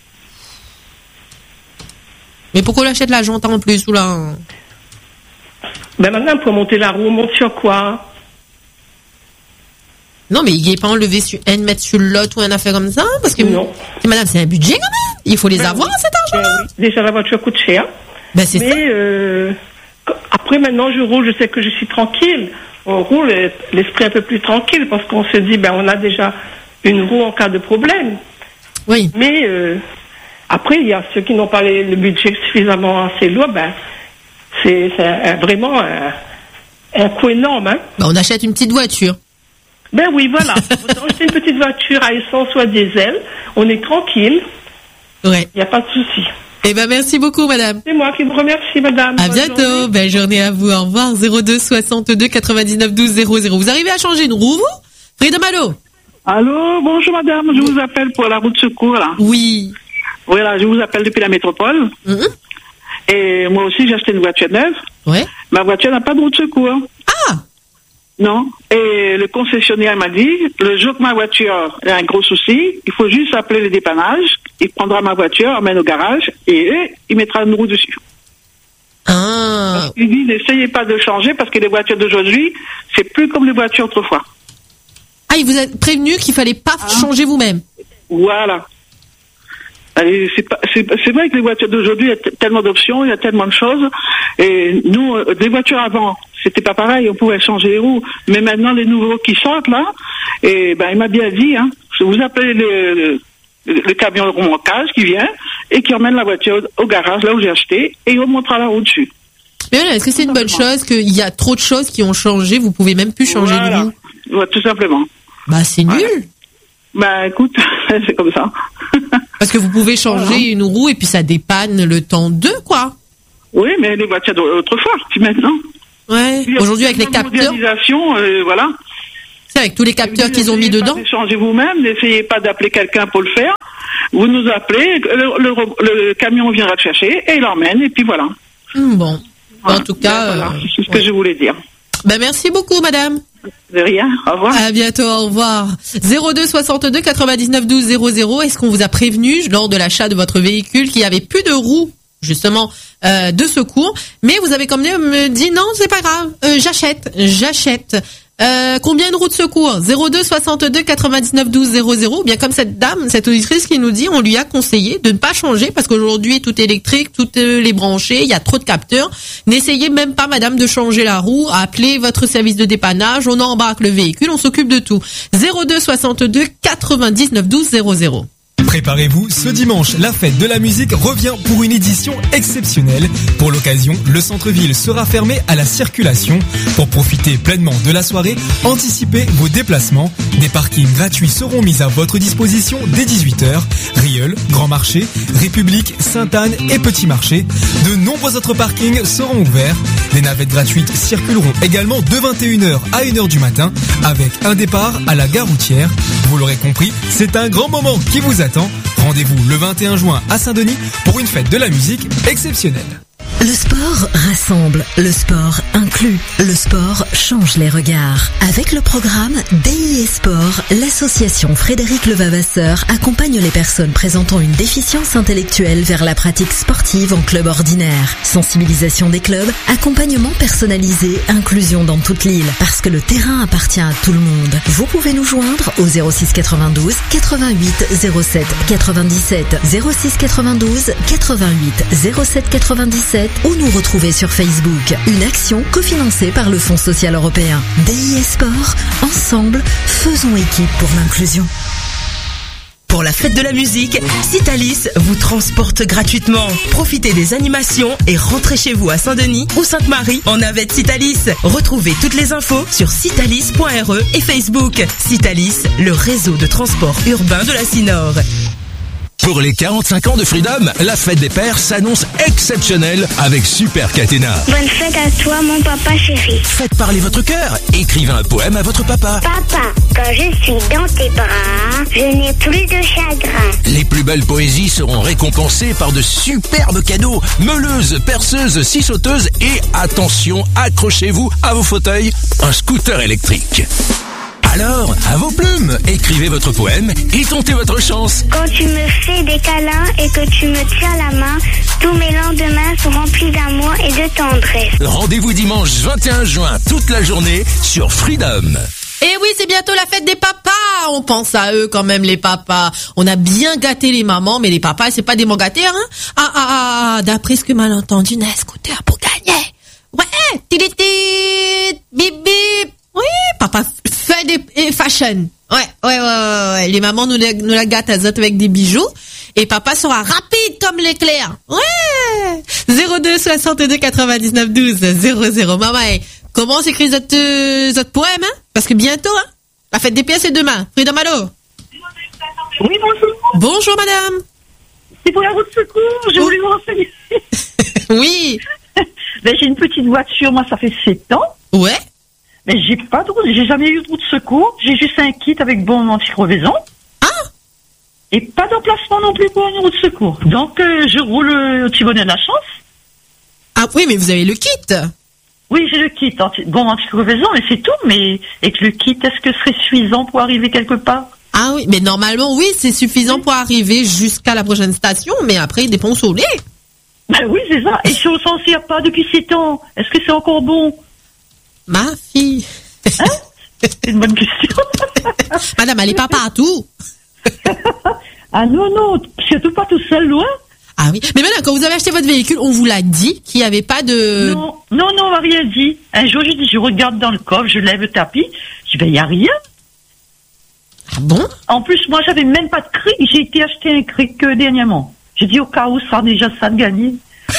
[SPEAKER 1] Mais pourquoi on achète la jante en plus ou là?
[SPEAKER 6] Ben maintenant, pour monter la roue, on monte sur quoi?
[SPEAKER 1] Non, mais il n'est pas enlevé sur un mètre sur l'autre ou un affaire comme ça, parce que
[SPEAKER 6] non.
[SPEAKER 1] Madame, c'est un budget quand même. Il faut les ben avoir, oui. Cet argent-là.
[SPEAKER 6] Ben oui. Déjà, la voiture coûte cher.
[SPEAKER 1] Ben c'est
[SPEAKER 6] mais
[SPEAKER 1] ça.
[SPEAKER 6] Euh, après, maintenant, je roule, je sais que je suis tranquille. On roule l'esprit un peu plus tranquille parce qu'on se dit, ben, on a déjà une roue en cas de problème.
[SPEAKER 1] Oui.
[SPEAKER 6] Mais euh, après, il y a ceux qui n'ont pas les, le budget suffisamment assez lourd, ben, c'est, c'est un, vraiment un, un coût énorme. Hein.
[SPEAKER 1] Ben, on achète une petite voiture.
[SPEAKER 6] Ben oui, voilà. On achète une petite voiture à essence ou à diesel. On est tranquille.
[SPEAKER 1] Ouais.
[SPEAKER 6] Il n'y a pas de souci.
[SPEAKER 1] Eh ben, merci beaucoup, madame.
[SPEAKER 6] C'est moi qui vous remercie, madame.
[SPEAKER 1] À Bonne bientôt. Journée. Belle journée à vous. Au revoir. zéro deux soixante-deux quatre-vingt-dix-neuf douze zéro zéro. Vous arrivez à changer une roue, vous? Freedom, allô?
[SPEAKER 7] Allô, bonjour, madame. Je vous appelle pour la roue de secours, là.
[SPEAKER 1] Oui.
[SPEAKER 7] Voilà, je vous appelle depuis la métropole. Mm-hmm. Et moi aussi, j'ai acheté une voiture neuve.
[SPEAKER 1] Ouais.
[SPEAKER 7] Ma voiture n'a pas de roue de secours.
[SPEAKER 1] Ah!
[SPEAKER 7] Non. Et le concessionnaire m'a dit, le jour que ma voiture a un gros souci, il faut juste appeler le dépannage, il prendra ma voiture, emmène au garage, et eux, il mettra une roue dessus.
[SPEAKER 1] Ah.
[SPEAKER 7] Il dit, n'essayez pas de changer, parce que les voitures d'aujourd'hui, c'est plus comme les voitures autrefois.
[SPEAKER 1] Ah, il vous a prévenu qu'il fallait pas ah. changer vous-même.
[SPEAKER 7] Voilà. Allez, c'est, pas, c'est, c'est vrai que les voitures d'aujourd'hui, il y a tellement d'options, il y a tellement de choses. Et nous, euh, des voitures avant, c'était pas pareil, on pouvait changer les roues. Mais maintenant, les nouveaux qui sortent là, et ben, il m'a bien dit, hein, vous appelez le, le, le camion de remorquage qui vient et qui emmène la voiture au garage, là où j'ai acheté, et il remontera la roue dessus.
[SPEAKER 1] Mais voilà, est-ce que c'est une bonne chose qu'il y a trop de choses qui ont changé, vous pouvez même plus changer
[SPEAKER 7] voilà.
[SPEAKER 1] de roue?
[SPEAKER 7] Ouais, tout simplement.
[SPEAKER 1] Bah, c'est nul.
[SPEAKER 7] Voilà. Bah, écoute, c'est comme ça.
[SPEAKER 1] Parce que vous pouvez changer voilà. une roue et puis ça dépanne le temps de, quoi.
[SPEAKER 7] Oui, mais les voitures d'autrefois, puis maintenant.
[SPEAKER 1] Ouais. Aujourd'hui, avec les capteurs.
[SPEAKER 7] L'organisation, euh, voilà.
[SPEAKER 1] Avec tous les capteurs qu'ils ont mis dedans.
[SPEAKER 7] Changez vous-même, n'essayez pas d'appeler quelqu'un pour le faire. Vous nous appelez, le, le, le camion viendra te chercher et il l'emmène et puis voilà.
[SPEAKER 1] Mmh, bon, voilà. En tout cas,
[SPEAKER 7] ben, voilà.
[SPEAKER 1] euh,
[SPEAKER 7] c'est ce que
[SPEAKER 1] ouais.
[SPEAKER 7] je voulais dire.
[SPEAKER 1] Ben merci beaucoup, madame.
[SPEAKER 7] De rien, au revoir.
[SPEAKER 1] À bientôt, au revoir. zéro deux soixante-deux quatre-vingt-dix-neuf douze zéro zéro. Est-ce qu'on vous a prévenu lors de l'achat de votre véhicule qu'il y avait plus de roues, justement, euh, de secours, mais vous avez quand même dit non, c'est pas grave, euh, j'achète, j'achète. Euh, combien de roues de secours? zéro deux soixante-deux quatre-vingt-dix-neuf douze zéro zéro. Bien comme cette dame, cette auditrice qui nous dit, on lui a conseillé de ne pas changer parce qu'aujourd'hui tout est électrique, tout est les branchés, il y a trop de capteurs. N'essayez même pas, madame, de changer la roue. Appelez votre service de dépannage, on embarque le véhicule, on s'occupe de tout. zéro deux soixante-deux quatre-vingt-dix-neuf douze zéro zéro.
[SPEAKER 8] Préparez-vous, ce dimanche, la fête de la musique revient pour une édition exceptionnelle. Pour l'occasion, le centre-ville sera fermé à la circulation. Pour profiter pleinement de la soirée, anticipez vos déplacements. Des parkings gratuits seront mis à votre disposition dès dix-huit heures. Rieul, Grand Marché, République, Sainte-Anne et Petit Marché. De nombreux autres parkings seront ouverts. Des navettes gratuites circuleront également de vingt et une heures à une heure du matin avec un départ à la gare routière. Vous l'aurez compris, c'est un grand moment qui vous attend. Rendez-vous le vingt et un juin à Saint-Denis pour une fête de la musique exceptionnelle.
[SPEAKER 9] Le sport rassemble, le sport inclut, le sport change les regards. Avec le programme D I E Sport, l'association Frédéric Levavasseur accompagne les personnes présentant une déficience intellectuelle vers la pratique sportive en club ordinaire. Sensibilisation des clubs, accompagnement personnalisé, inclusion dans toute l'île, parce que le terrain appartient à tout le monde. Vous pouvez nous joindre au zéro six quatre-vingt-douze quatre-vingt-huit zéro sept quatre-vingt-dix-sept, zéro six quatre-vingt-douze quatre-vingt-huit zéro sept quatre-vingt-dix-sept ou nous retrouver sur Facebook. Une action cofinancée par le Fonds social européen. D I E Sport, ensemble, faisons équipe pour l'inclusion.
[SPEAKER 10] Pour la fête de la musique, Citalis vous transporte gratuitement. Profitez des animations et rentrez chez vous à Saint-Denis ou Sainte-Marie en navette Citalis. Retrouvez toutes les infos sur citalis point r e et Facebook. Citalis, le réseau de transport urbain de la Sinor.
[SPEAKER 11] Pour les quarante-cinq ans de Freedom, la fête des pères s'annonce exceptionnelle avec Super Catena.
[SPEAKER 12] Bonne fête à toi, mon papa chéri.
[SPEAKER 11] Faites parler votre cœur. Écrivez un poème à votre papa.
[SPEAKER 12] Papa, quand je suis dans tes bras, je n'ai plus de chagrin.
[SPEAKER 11] Les plus belles poésies seront récompensées par de superbes cadeaux. Meuleuses, perceuses, scie sauteuses et, attention, accrochez-vous à vos fauteuils, un scooter électrique. Alors, à vos plumes, écrivez votre poème et tentez votre chance.
[SPEAKER 12] Quand tu me fais des câlins et que tu me tiens la main, tous mes lendemains sont remplis d'amour et de tendresse.
[SPEAKER 11] Rendez-vous dimanche vingt et un juin, toute la journée, sur Freedom.
[SPEAKER 1] Et oui, c'est bientôt la fête des papas. On pense à eux quand même, les papas. On a bien gâté les mamans, mais les papas, c'est pas des gâtés, hein. Ah, ah, ah, d'après ce que mal entendu, on a un scooter pour gagner. Ouais, tilitit, bip, bip. Oui, papa fait des fashion. Ouais, ouais, ouais, ouais, ouais. Les mamans nous la, nous la gâtent avec des bijoux. Et papa sera rapide comme l'éclair. Ouais. zéro deux soixante-deux quatre-vingt-dix-neuf douze zéro zéro. Maman, comment s'écrit votre, euh, votre poème, hein? Parce que bientôt, hein? La fête des pères, c'est demain. Freedom, allô?
[SPEAKER 3] Oui, bonjour.
[SPEAKER 1] Bonjour, madame.
[SPEAKER 3] C'est pour la route de secours. Je
[SPEAKER 1] oh.
[SPEAKER 3] voulais vous renseigner.
[SPEAKER 1] Oui.
[SPEAKER 3] Ben, j'ai une petite voiture. Moi, ça fait sept ans.
[SPEAKER 1] Ouais.
[SPEAKER 3] Mais j'ai pas de route, j'ai jamais eu de route de secours. J'ai juste un kit avec bombe anti-crevaison.
[SPEAKER 1] Ah.
[SPEAKER 3] Et pas d'emplacement non plus pour une route de secours. Donc, euh, je roule euh, au petit bonheur de la chance.
[SPEAKER 1] Ah oui, mais vous avez le kit.
[SPEAKER 3] Oui, j'ai le kit, anti- bombe anti-crevaison, mais c'est tout. Mais avec le kit, est-ce que ce serait suffisant pour arriver quelque part?
[SPEAKER 1] Ah oui, mais normalement, oui, c'est suffisant oui. pour arriver jusqu'à la prochaine station, mais après, il dépend au lait.
[SPEAKER 3] Ben oui, c'est ça. Et si on s'en sert pas depuis sept ans, est-ce que c'est encore bon?
[SPEAKER 1] Ma fille.
[SPEAKER 3] Hein? C'est une bonne question.
[SPEAKER 1] Madame, elle est pas partout.
[SPEAKER 3] Ah non, non, surtout pas tout seul, loin.
[SPEAKER 1] Ah oui. Mais maintenant, quand vous avez acheté votre véhicule, on vous l'a dit qu'il n'y avait pas de...
[SPEAKER 3] Non, non, non, on m'a rien dit. Un jour, je dis, je regarde dans le coffre, je lève le tapis. Je dis, ben, il n'y a rien.
[SPEAKER 1] Ah bon?
[SPEAKER 3] En plus, moi, j'avais même pas de cric. J'ai été acheter un cric euh, dernièrement. J'ai dit, au cas où, ça sera déjà ça de gagner.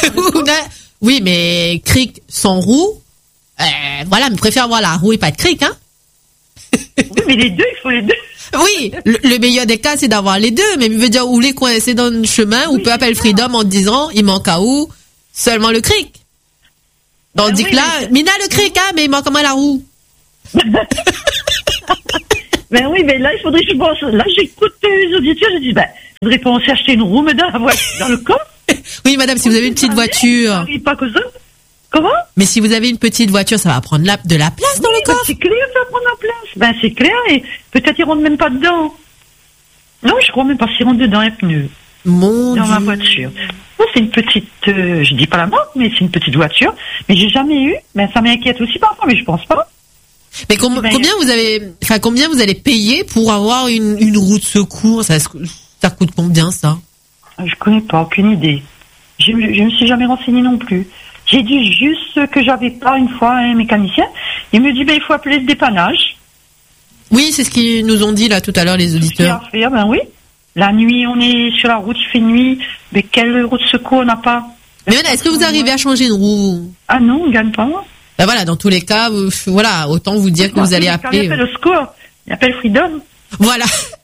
[SPEAKER 1] Oui, mais cric sans roue, euh, voilà, mais préfère avoir la roue et pas de cric, hein?
[SPEAKER 3] Oui, mais les deux, il faut les deux.
[SPEAKER 1] Oui, le, le meilleur des cas, c'est d'avoir les deux, mais il veut dire, vous les coincer dans le chemin, oui, ou peut appeler Freedom en disant, il manque à où? Seulement le cric. Donc, on dit oui, que là, mais... Mina le cric, hein, mais il manque comment la roue?
[SPEAKER 13] Ben oui, mais là, il faudrait que je pense. Là, j'écoute les auditeurs, je dis, ben, il faudrait penser à acheter une roue, mais dans la voiture, dans le coffre.
[SPEAKER 1] Oui, madame, si vous avez une petite voiture.
[SPEAKER 13] Ça arrive pas que ça. Comment?
[SPEAKER 1] Mais si vous avez une petite voiture, ça va prendre la, de la place dans
[SPEAKER 13] oui,
[SPEAKER 1] le coffre.
[SPEAKER 13] Ben c'est clair, ça va prendre la place. Ben, c'est clair, et peut-être ils rentrent même pas dedans. Non, je crois même pas s'ils rentrent dedans, les pneus.
[SPEAKER 1] Mon
[SPEAKER 13] Dans
[SPEAKER 1] Dieu.
[SPEAKER 13] ma voiture. Moi, c'est une petite, euh, je dis pas la marque, mais c'est une petite voiture. Mais j'ai jamais eu. Ben, ça m'inquiète aussi parfois, mais je pense pas.
[SPEAKER 1] Mais com-
[SPEAKER 13] Ben,
[SPEAKER 1] combien vous avez, enfin, combien vous allez payer pour avoir une, une roue de secours? Ça, ça coûte combien, ça?
[SPEAKER 13] Je connais pas, aucune idée. Je, je me suis jamais renseignée non plus. J'ai dit juste que j'avais pas une fois un mécanicien. Il me dit, ben, il faut appeler le dépannage.
[SPEAKER 1] Oui, c'est ce qu'ils nous ont dit, là, tout à l'heure, les auditeurs.
[SPEAKER 13] À faire, ben oui. La nuit, on est sur la route, il fait nuit. Mais quelle roue de secours on n'a pas?
[SPEAKER 1] Mais voilà, est-ce que vous arrivez à changer une roue?
[SPEAKER 13] Ah non, on ne gagne pas, moi.
[SPEAKER 1] Ben voilà, dans tous les cas, vous, voilà, autant vous dire que vous allez appeler.
[SPEAKER 13] Il appelle le secours. Il appelle Freedom.
[SPEAKER 1] Voilà.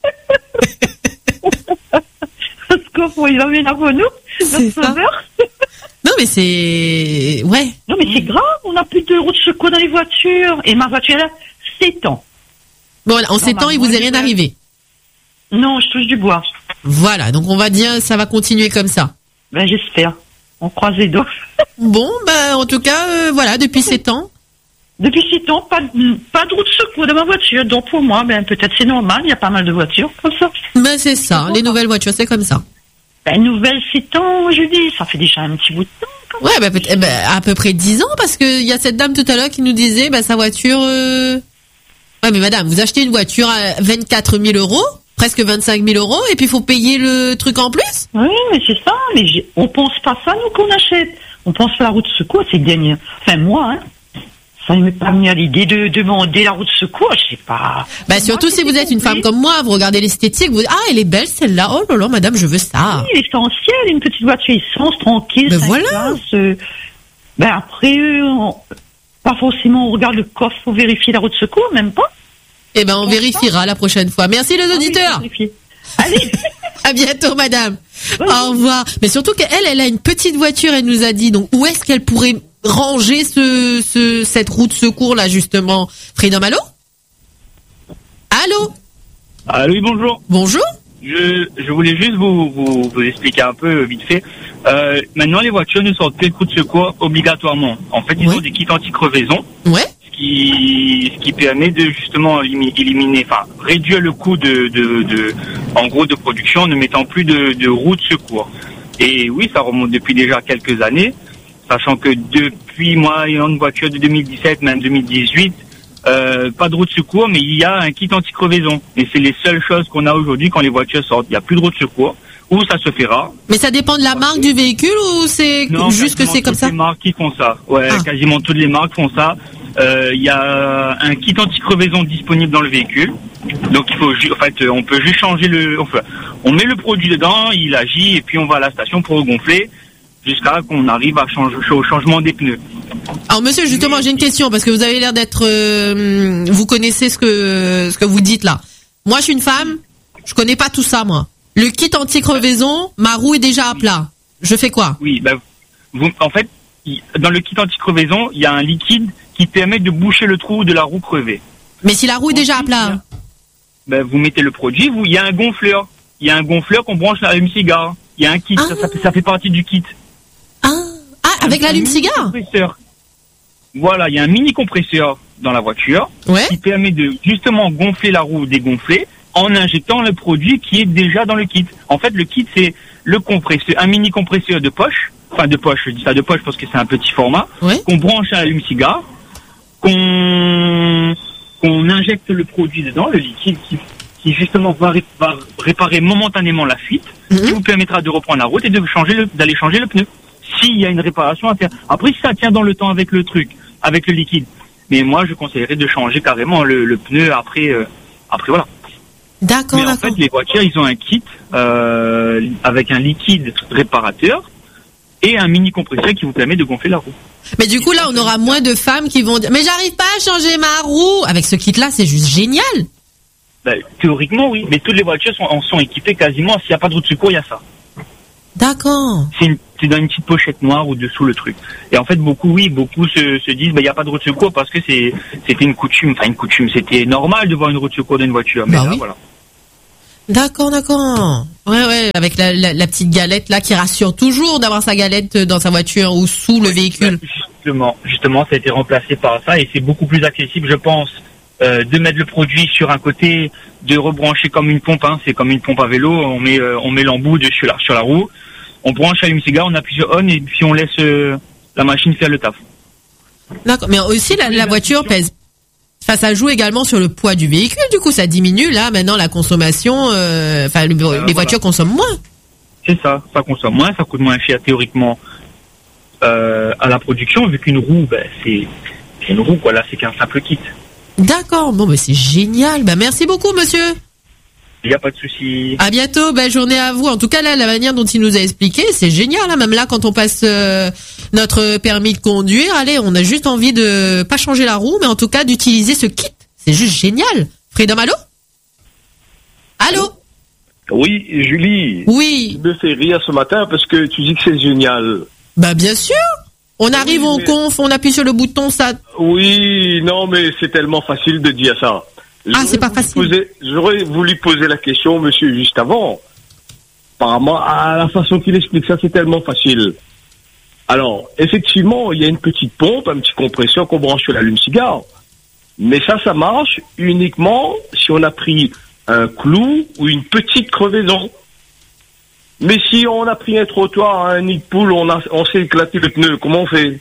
[SPEAKER 13] Le secours pour ils emmènent avant nous.
[SPEAKER 1] C'est ça. Non, mais c'est, ouais.
[SPEAKER 13] Non, mais c'est grave. On n'a plus de roue de secours dans les voitures. Et ma voiture, elle a sept ans.
[SPEAKER 1] Bon, en sept ans, il vous est rien arrivé.
[SPEAKER 13] Non, je touche du bois.
[SPEAKER 1] Voilà, donc on va dire, ça va continuer comme ça.
[SPEAKER 13] Ben, j'espère. On croise les doigts.
[SPEAKER 1] Bon, ben, en tout cas, euh, voilà, depuis sept ans.
[SPEAKER 13] Depuis sept ans, pas, de- pas de roue de secours dans ma voiture. Donc, pour moi, ben, peut-être c'est normal. Il y a pas mal de voitures comme ça.
[SPEAKER 1] Ben, c'est ça. Les nouvelles voitures, c'est comme ça.
[SPEAKER 13] Ben, nouvelle sept ans, je dis. Ça fait déjà un petit bout de temps.
[SPEAKER 1] Ouais, ben, peut-être, ben, à peu près dix ans, parce que il y a cette dame tout à l'heure qui nous disait, ben, sa voiture, euh... ouais, mais madame, vous achetez une voiture à vingt-quatre mille euros, presque vingt-cinq mille euros, et puis il faut payer le truc en plus?
[SPEAKER 13] Oui, mais c'est ça. Mais j'ai- on pense pas ça, nous, qu'on achète. On pense à la roue de secours, c'est gagné. Enfin, moi, hein. Ça ne m'est pas venu à l'idée de demander la roue de secours, je sais pas.
[SPEAKER 1] Bah, surtout si vous êtes une femme comme moi, vous regardez l'esthétique, vous dites, ah, elle est belle celle-là, oh là là, madame, je veux ça.
[SPEAKER 13] Oui, l'essentiel, une petite voiture essence, tranquille,
[SPEAKER 1] Ben
[SPEAKER 13] cinq
[SPEAKER 1] voilà.
[SPEAKER 13] places, euh, ben après, euh, on- pas forcément on regarde le coffre pour vérifier la roue de secours, même pas.
[SPEAKER 1] Eh ben, on vérifiera la prochaine fois. Merci les auditeurs.
[SPEAKER 13] Allez.
[SPEAKER 1] À bientôt, madame. Au revoir. Mais surtout qu'elle, elle a une petite voiture, elle nous a dit. Donc, où est-ce qu'elle pourrait ranger ce, ce, cette roue de secours, là, justement? Freedom, allô? Allô?
[SPEAKER 14] Ah oui, bonjour.
[SPEAKER 1] Bonjour.
[SPEAKER 14] Je, je voulais juste vous, vous, vous expliquer un peu vite fait. Euh, maintenant, les voitures ne sortent plus de roue de secours obligatoirement. En fait, ils ont des kits anti-crevaison.
[SPEAKER 1] Ouais.
[SPEAKER 14] Ce qui, ce qui permet de justement élimi- éliminer, enfin, réduire le coût de, de, de, en gros, de production en ne mettant plus de, de roues de secours. Et oui, ça remonte depuis déjà quelques années, sachant que depuis, moi, ayant une voiture de deux mille dix-sept, même deux mille dix-huit, euh, pas de roue de secours, mais il y a un kit anti-crevaison. Et c'est les seules choses qu'on a aujourd'hui quand les voitures sortent. Il n'y a plus de roue de secours, ou ça se fait rare.
[SPEAKER 1] Mais ça dépend de la marque du véhicule ou c'est
[SPEAKER 14] Non,
[SPEAKER 1] juste que
[SPEAKER 14] quasiment
[SPEAKER 1] c'est comme
[SPEAKER 14] toutes
[SPEAKER 1] ça?
[SPEAKER 14] les marques qui font ça. Ouais,
[SPEAKER 1] Ah.
[SPEAKER 14] quasiment toutes les marques font ça. Euh, Il y a un kit anti-crevaison disponible dans le véhicule. Donc il faut, ju- en fait, on peut juste changer le, enfin, on met le produit dedans, il agit et puis on va à la station pour regonfler jusqu'à qu'on arrive à changer au changement des pneus.
[SPEAKER 1] Alors monsieur, justement, j'ai une question parce que vous avez l'air d'être, euh, vous connaissez ce que ce que vous dites là. Moi, je suis une femme, je connais pas tout ça moi. Le kit anti-crevaison, ma roue est déjà à plat. Je fais quoi?
[SPEAKER 14] Oui, bah, vous, en fait, il- dans le kit anti-crevaison, il y a un liquide qui permet de boucher le trou de la roue crevée.
[SPEAKER 1] Mais si la roue est déjà à plat.
[SPEAKER 14] Ben, vous mettez le produit, vous, il y a un gonfleur. Il y a un gonfleur qu'on branche à l'allume-cigare. Il y a un kit, ça, ça, fait- ça fait partie du kit.
[SPEAKER 1] Ah, avec l'allume-cigare?
[SPEAKER 14] Compresseur. Voilà, il y a un mini compresseur dans la voiture qui permet de justement gonfler la roue, dégonfler, en injectant le produit qui est déjà dans le kit. En fait, le kit, c'est le compresseur, un mini compresseur de poche, enfin de poche, je dis ça de poche parce que c'est un petit format, qu'on branche à l'allume-cigare, qu'on qu'on injecte le produit dedans, le liquide qui, qui justement va, ré- va réparer momentanément la fuite, qui vous permettra de reprendre la route et de changer le, d'aller changer le pneu. S'il y a une réparation à faire. Après, si ça tient dans le temps avec le truc, avec le liquide. Mais moi, je conseillerais de changer carrément le, le pneu après, euh, après voilà.
[SPEAKER 1] D'accord,
[SPEAKER 14] Mais en fait, les voitures, ils ont un kit euh, avec un liquide réparateur et un mini compresseur qui vous permet de gonfler la roue.
[SPEAKER 1] Mais du coup, là, on aura moins de femmes qui vont dire, mais j'arrive pas à changer ma roue. Avec ce kit-là, c'est juste génial.
[SPEAKER 14] Ben, théoriquement, oui, mais toutes les voitures sont, en sont équipées quasiment. S'il n'y a pas de roue de secours, il y a ça.
[SPEAKER 1] D'accord.
[SPEAKER 14] C'est une, c'est dans une petite pochette noire ou dessous le truc. Et en fait, beaucoup, oui, beaucoup se, se disent, bah, il n'y a pas de roue de secours parce que c'est, c'était une coutume, enfin, une coutume, c'était normal de voir une roue de secours dans une voiture. Mais
[SPEAKER 1] bah
[SPEAKER 14] là,
[SPEAKER 1] oui.
[SPEAKER 14] voilà.
[SPEAKER 1] D'accord, d'accord. Ouais, ouais, avec la, la, la petite galette là qui rassure toujours d'avoir sa galette dans sa voiture ou sous le véhicule.
[SPEAKER 14] Justement, justement, ça a été remplacé par ça et c'est beaucoup plus accessible, je pense, euh, de mettre le produit sur un côté, de rebrancher comme une pompe, hein, c'est comme une pompe à vélo, on met, euh, on met l'embout de sur la, sur la roue, on branche, allume-cigare, on appuie sur on et puis on laisse euh, la machine faire le taf.
[SPEAKER 1] D'accord, mais aussi la, la voiture pèse. Enfin, ça joue également sur le poids du véhicule. Du coup, ça diminue là maintenant la consommation. Euh, enfin, le, euh, les voilà. voitures consomment moins.
[SPEAKER 14] C'est ça, ça consomme moins, ça coûte moins cher théoriquement euh, à la production, vu qu'une roue, ben, c'est, c'est une roue, quoi. Là, c'est qu'un simple kit.
[SPEAKER 1] D'accord. Bon, ben c'est génial. Ben merci beaucoup, monsieur.
[SPEAKER 14] Il n'y a pas de souci.
[SPEAKER 1] À bientôt, belle journée à vous. En tout cas, là, la manière dont il nous a expliqué, c'est génial. Hein. Même là, quand on passe euh, notre permis de conduire, allez, on a juste envie de pas changer la roue, mais en tout cas d'utiliser ce kit. C'est juste génial. Freedom, allô? Allô?
[SPEAKER 15] Oui, Julie.
[SPEAKER 1] Oui.
[SPEAKER 15] Tu me fais rire ce matin parce que tu dis que c'est génial.
[SPEAKER 1] Bah bien sûr. On arrive, oui, on mais... conf, on appuie sur le bouton, ça.
[SPEAKER 15] Oui, non, mais c'est tellement facile de dire ça.
[SPEAKER 1] Ah, c'est pas facile.
[SPEAKER 15] Poser, j'aurais voulu poser la question, monsieur, juste avant. Apparemment, à la façon qu'il explique ça, c'est tellement facile. Alors, effectivement, il y a une petite pompe, un petit compresseur qu'on branche sur l'allume-cigare. Mais ça, ça marche uniquement si on a pris un clou ou une petite crevaison. Mais si on a pris un trottoir, un nid de poule, on, a, on s'est éclaté le pneu, comment on fait?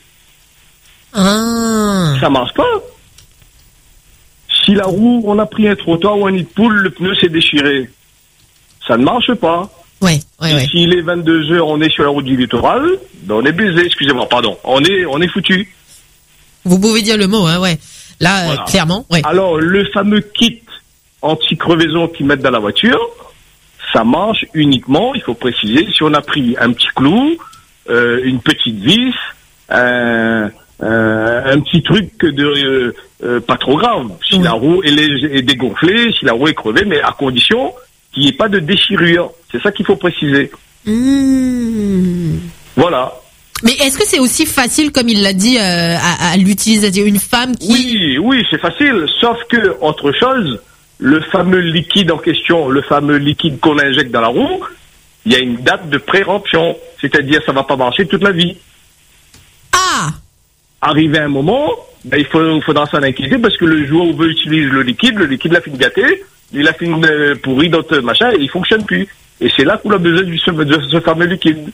[SPEAKER 1] Ah.
[SPEAKER 15] Ça marche pas. Si la roue, on a pris un trottoir ou un nid de poule, le pneu s'est déchiré. Ça ne marche pas.
[SPEAKER 1] Ouais, ouais, ouais.
[SPEAKER 15] S'il est vingt-deux heures, on est sur la route du littoral, ben on est baisé, excusez-moi, pardon. On est, on est foutu.
[SPEAKER 1] Vous pouvez dire le mot, hein, ouais. Là, voilà. euh, clairement, ouais.
[SPEAKER 15] Alors, le fameux kit anti-crevaison qu'ils mettent dans la voiture, ça marche uniquement, il faut préciser, si on a pris un petit clou, euh, une petite vis, un, un, un petit truc de euh, euh, pas trop grave. Si oui. la roue elle est, est dégonflée, si la roue est crevée, mais à condition qu'il n'y ait pas de déchirure. C'est ça qu'il faut préciser.
[SPEAKER 1] Mmh.
[SPEAKER 15] Voilà.
[SPEAKER 1] Mais est-ce que c'est aussi facile, comme il l'a dit, euh, à, à l'utiliser, une femme qui...
[SPEAKER 15] Oui, oui, c'est facile. Sauf que, autre chose, le fameux liquide en question, le fameux liquide qu'on injecte dans la roue, il y a une date de préremption. C'est-à-dire, ça va pas marcher toute la vie.
[SPEAKER 1] Ah!
[SPEAKER 15] Arrivé à un moment, ben, il faut, faudra s'en inquiéter parce que le jour où on veut utiliser le liquide, le liquide l'a fini gâté, il a fini euh, pourri dans le machin et il fonctionne plus. Et c'est là qu'on a besoin de ce, de ce fameux liquide.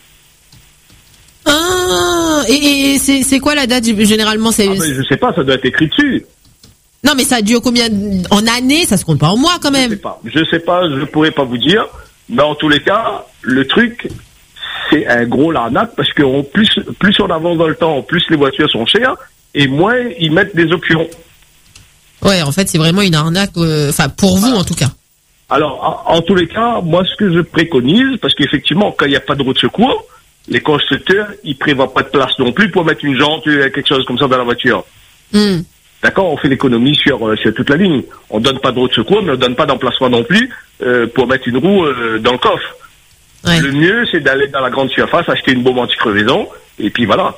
[SPEAKER 1] Ah, et, et c'est, c'est quoi la date généralement c'est...
[SPEAKER 15] Ah ben, je sais pas, ça doit être écrit dessus.
[SPEAKER 1] Non, mais ça dure combien en années? Ça se compte pas en mois quand même.
[SPEAKER 15] Je sais pas, je sais pas, je pourrais pas vous dire. Mais en tous les cas, le truc, c'est un gros l'arnaque parce que on, plus, plus on avance dans le temps, plus les voitures sont chères et moins ils mettent des options.
[SPEAKER 1] Ouais, en fait, c'est vraiment une arnaque, enfin euh, pour vous en tout cas.
[SPEAKER 15] Alors, en, en tous les cas, moi, ce que je préconise, parce qu'effectivement, quand il n'y a pas de roue de secours, les constructeurs, ils prévoient pas de place non plus pour mettre une jante, quelque chose comme ça dans la voiture.
[SPEAKER 1] Mm.
[SPEAKER 15] D'accord, on fait l'économie sur, euh, sur toute la ligne. On donne pas de roue de secours, mais on donne pas d'emplacement non plus euh, pour mettre une roue euh, dans le coffre. Ouais. Le mieux, c'est d'aller dans la grande surface, acheter une bombe anti-crevaison, et puis voilà.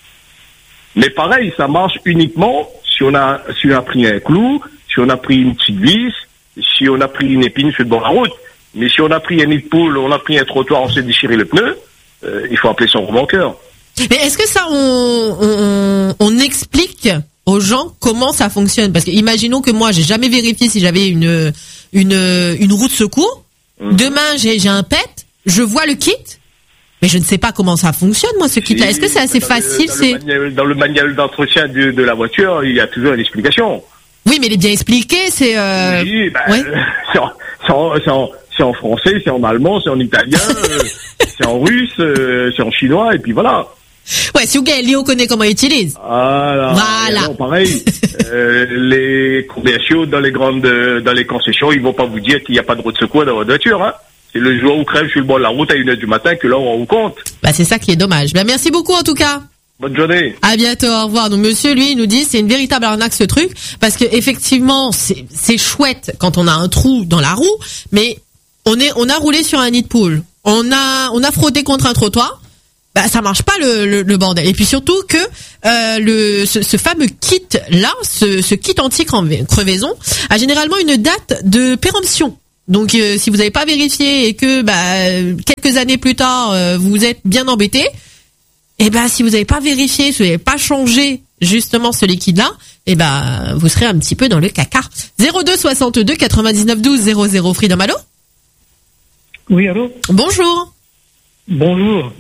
[SPEAKER 15] Mais pareil, ça marche uniquement si on a, si on a pris un clou, si on a pris une petite vis, si on a pris une épine sur le bord de la route. Mais si on a pris un nid de poule, on a pris un trottoir, on s'est déchiré le pneu, euh, il faut appeler son remorqueur.
[SPEAKER 1] Mais est-ce que ça, on, on, on explique aux gens comment ça fonctionne? Parce que imaginons que moi, j'ai jamais vérifié si j'avais une, une, une roue de secours. Mmh. Demain, j'ai, j'ai un pet, je vois le kit, mais je ne sais pas comment ça fonctionne, moi, ce kit-là. Est-ce que c'est assez
[SPEAKER 15] dans
[SPEAKER 1] facile?
[SPEAKER 15] Le, dans,
[SPEAKER 1] c'est...
[SPEAKER 15] Le manuel, dans le manuel d'entretien de, de la voiture, il y a toujours une explication.
[SPEAKER 1] Oui, mais il est bien expliqué, c'est... Euh...
[SPEAKER 15] Oui, ben,
[SPEAKER 1] ouais.
[SPEAKER 15] euh, c'est, en, c'est, en, c'est, en, c'est en français, c'est en allemand, c'est en italien, euh, c'est en russe, euh, c'est en chinois, et puis voilà.
[SPEAKER 1] Ouais, si vous gagnez, on connaît comment il utilise.
[SPEAKER 15] Voilà.
[SPEAKER 1] Voilà.
[SPEAKER 15] Non, pareil, euh, les commerciaux dans les grandes, dans les concessions, ils vont pas vous dire qu'il n'y a pas de roue de secours dans votre voiture, hein. C'est le jour où crève sur le bord de la route à une heure du matin que là, on vous compte.
[SPEAKER 1] Bah, c'est ça qui est dommage. Bah, merci beaucoup, en tout cas.
[SPEAKER 15] Bonne journée.
[SPEAKER 1] À bientôt, au revoir. Donc, monsieur, lui, il nous dit, c'est une véritable arnaque, ce truc. Parce que, effectivement, c'est, c'est chouette quand on a un trou dans la roue, mais on est, on a roulé sur un nid de poule. On a, on a frotté contre un trottoir. bah ça marche pas le, le, le bordel. Et puis surtout que euh, le ce, ce fameux kit là, ce, ce kit anti-crevaison a généralement une date de péremption. Donc euh, si vous n'avez pas vérifié et que bah quelques années plus tard euh, vous êtes bien embêté, et ben si vous n'avez pas vérifié, si vous n'avez pas changé justement ce liquide là, et ben vous serez un petit peu dans le caca. zéro deux soixante-deux quatre-vingt-dix-neuf douze zéro zéro Freedom, allô?
[SPEAKER 16] Oui, allô?
[SPEAKER 1] Bonjour.
[SPEAKER 16] Bonjour.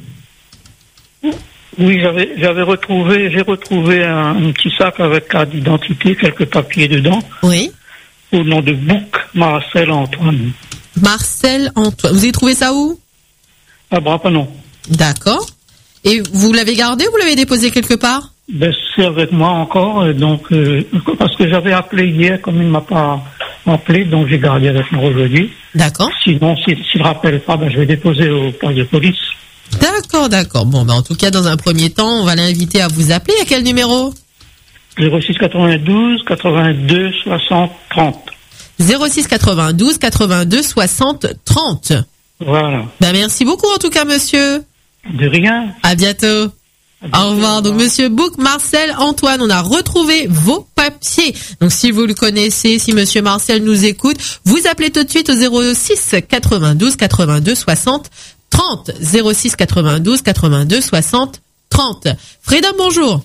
[SPEAKER 16] Oui, j'avais j'avais retrouvé j'ai retrouvé un, un petit sac avec carte d'identité, quelques papiers dedans.
[SPEAKER 1] Oui.
[SPEAKER 16] Au nom de Bouc Marcel Antoine.
[SPEAKER 1] Marcel Antoine. Vous avez trouvé ça où?
[SPEAKER 16] À Brapanon.
[SPEAKER 1] D'accord. Et vous l'avez gardé ou vous l'avez déposé quelque part?
[SPEAKER 16] Ben, c'est avec moi encore, donc euh, parce que j'avais appelé hier, comme il ne m'a pas appelé, donc j'ai gardé avec moi aujourd'hui.
[SPEAKER 1] D'accord.
[SPEAKER 16] Sinon, s'il ne rappelle pas, ben, je vais déposer au poste de police.
[SPEAKER 1] D'accord, d'accord. Bon, ben, en tout cas, dans un premier temps, on va l'inviter à vous appeler. À quel numéro?
[SPEAKER 16] zéro six quatre-vingt-douze quatre-vingt-deux soixante trente.
[SPEAKER 1] zéro six quatre-vingt-douze quatre-vingt-deux soixante trente.
[SPEAKER 16] Voilà.
[SPEAKER 1] Ben, merci beaucoup, en tout cas, monsieur.
[SPEAKER 16] De rien.
[SPEAKER 1] À bientôt. Au revoir. Donc, monsieur Bouc Marcel Antoine, on a retrouvé vos papiers. Donc, si vous le connaissez, si monsieur Marcel nous écoute, vous appelez tout de suite au zéro six quatre-vingt-douze quatre-vingt-deux soixante trente. zéro six quatre-vingt-douze quatre-vingt-deux soixante trente. Freedom, bonjour.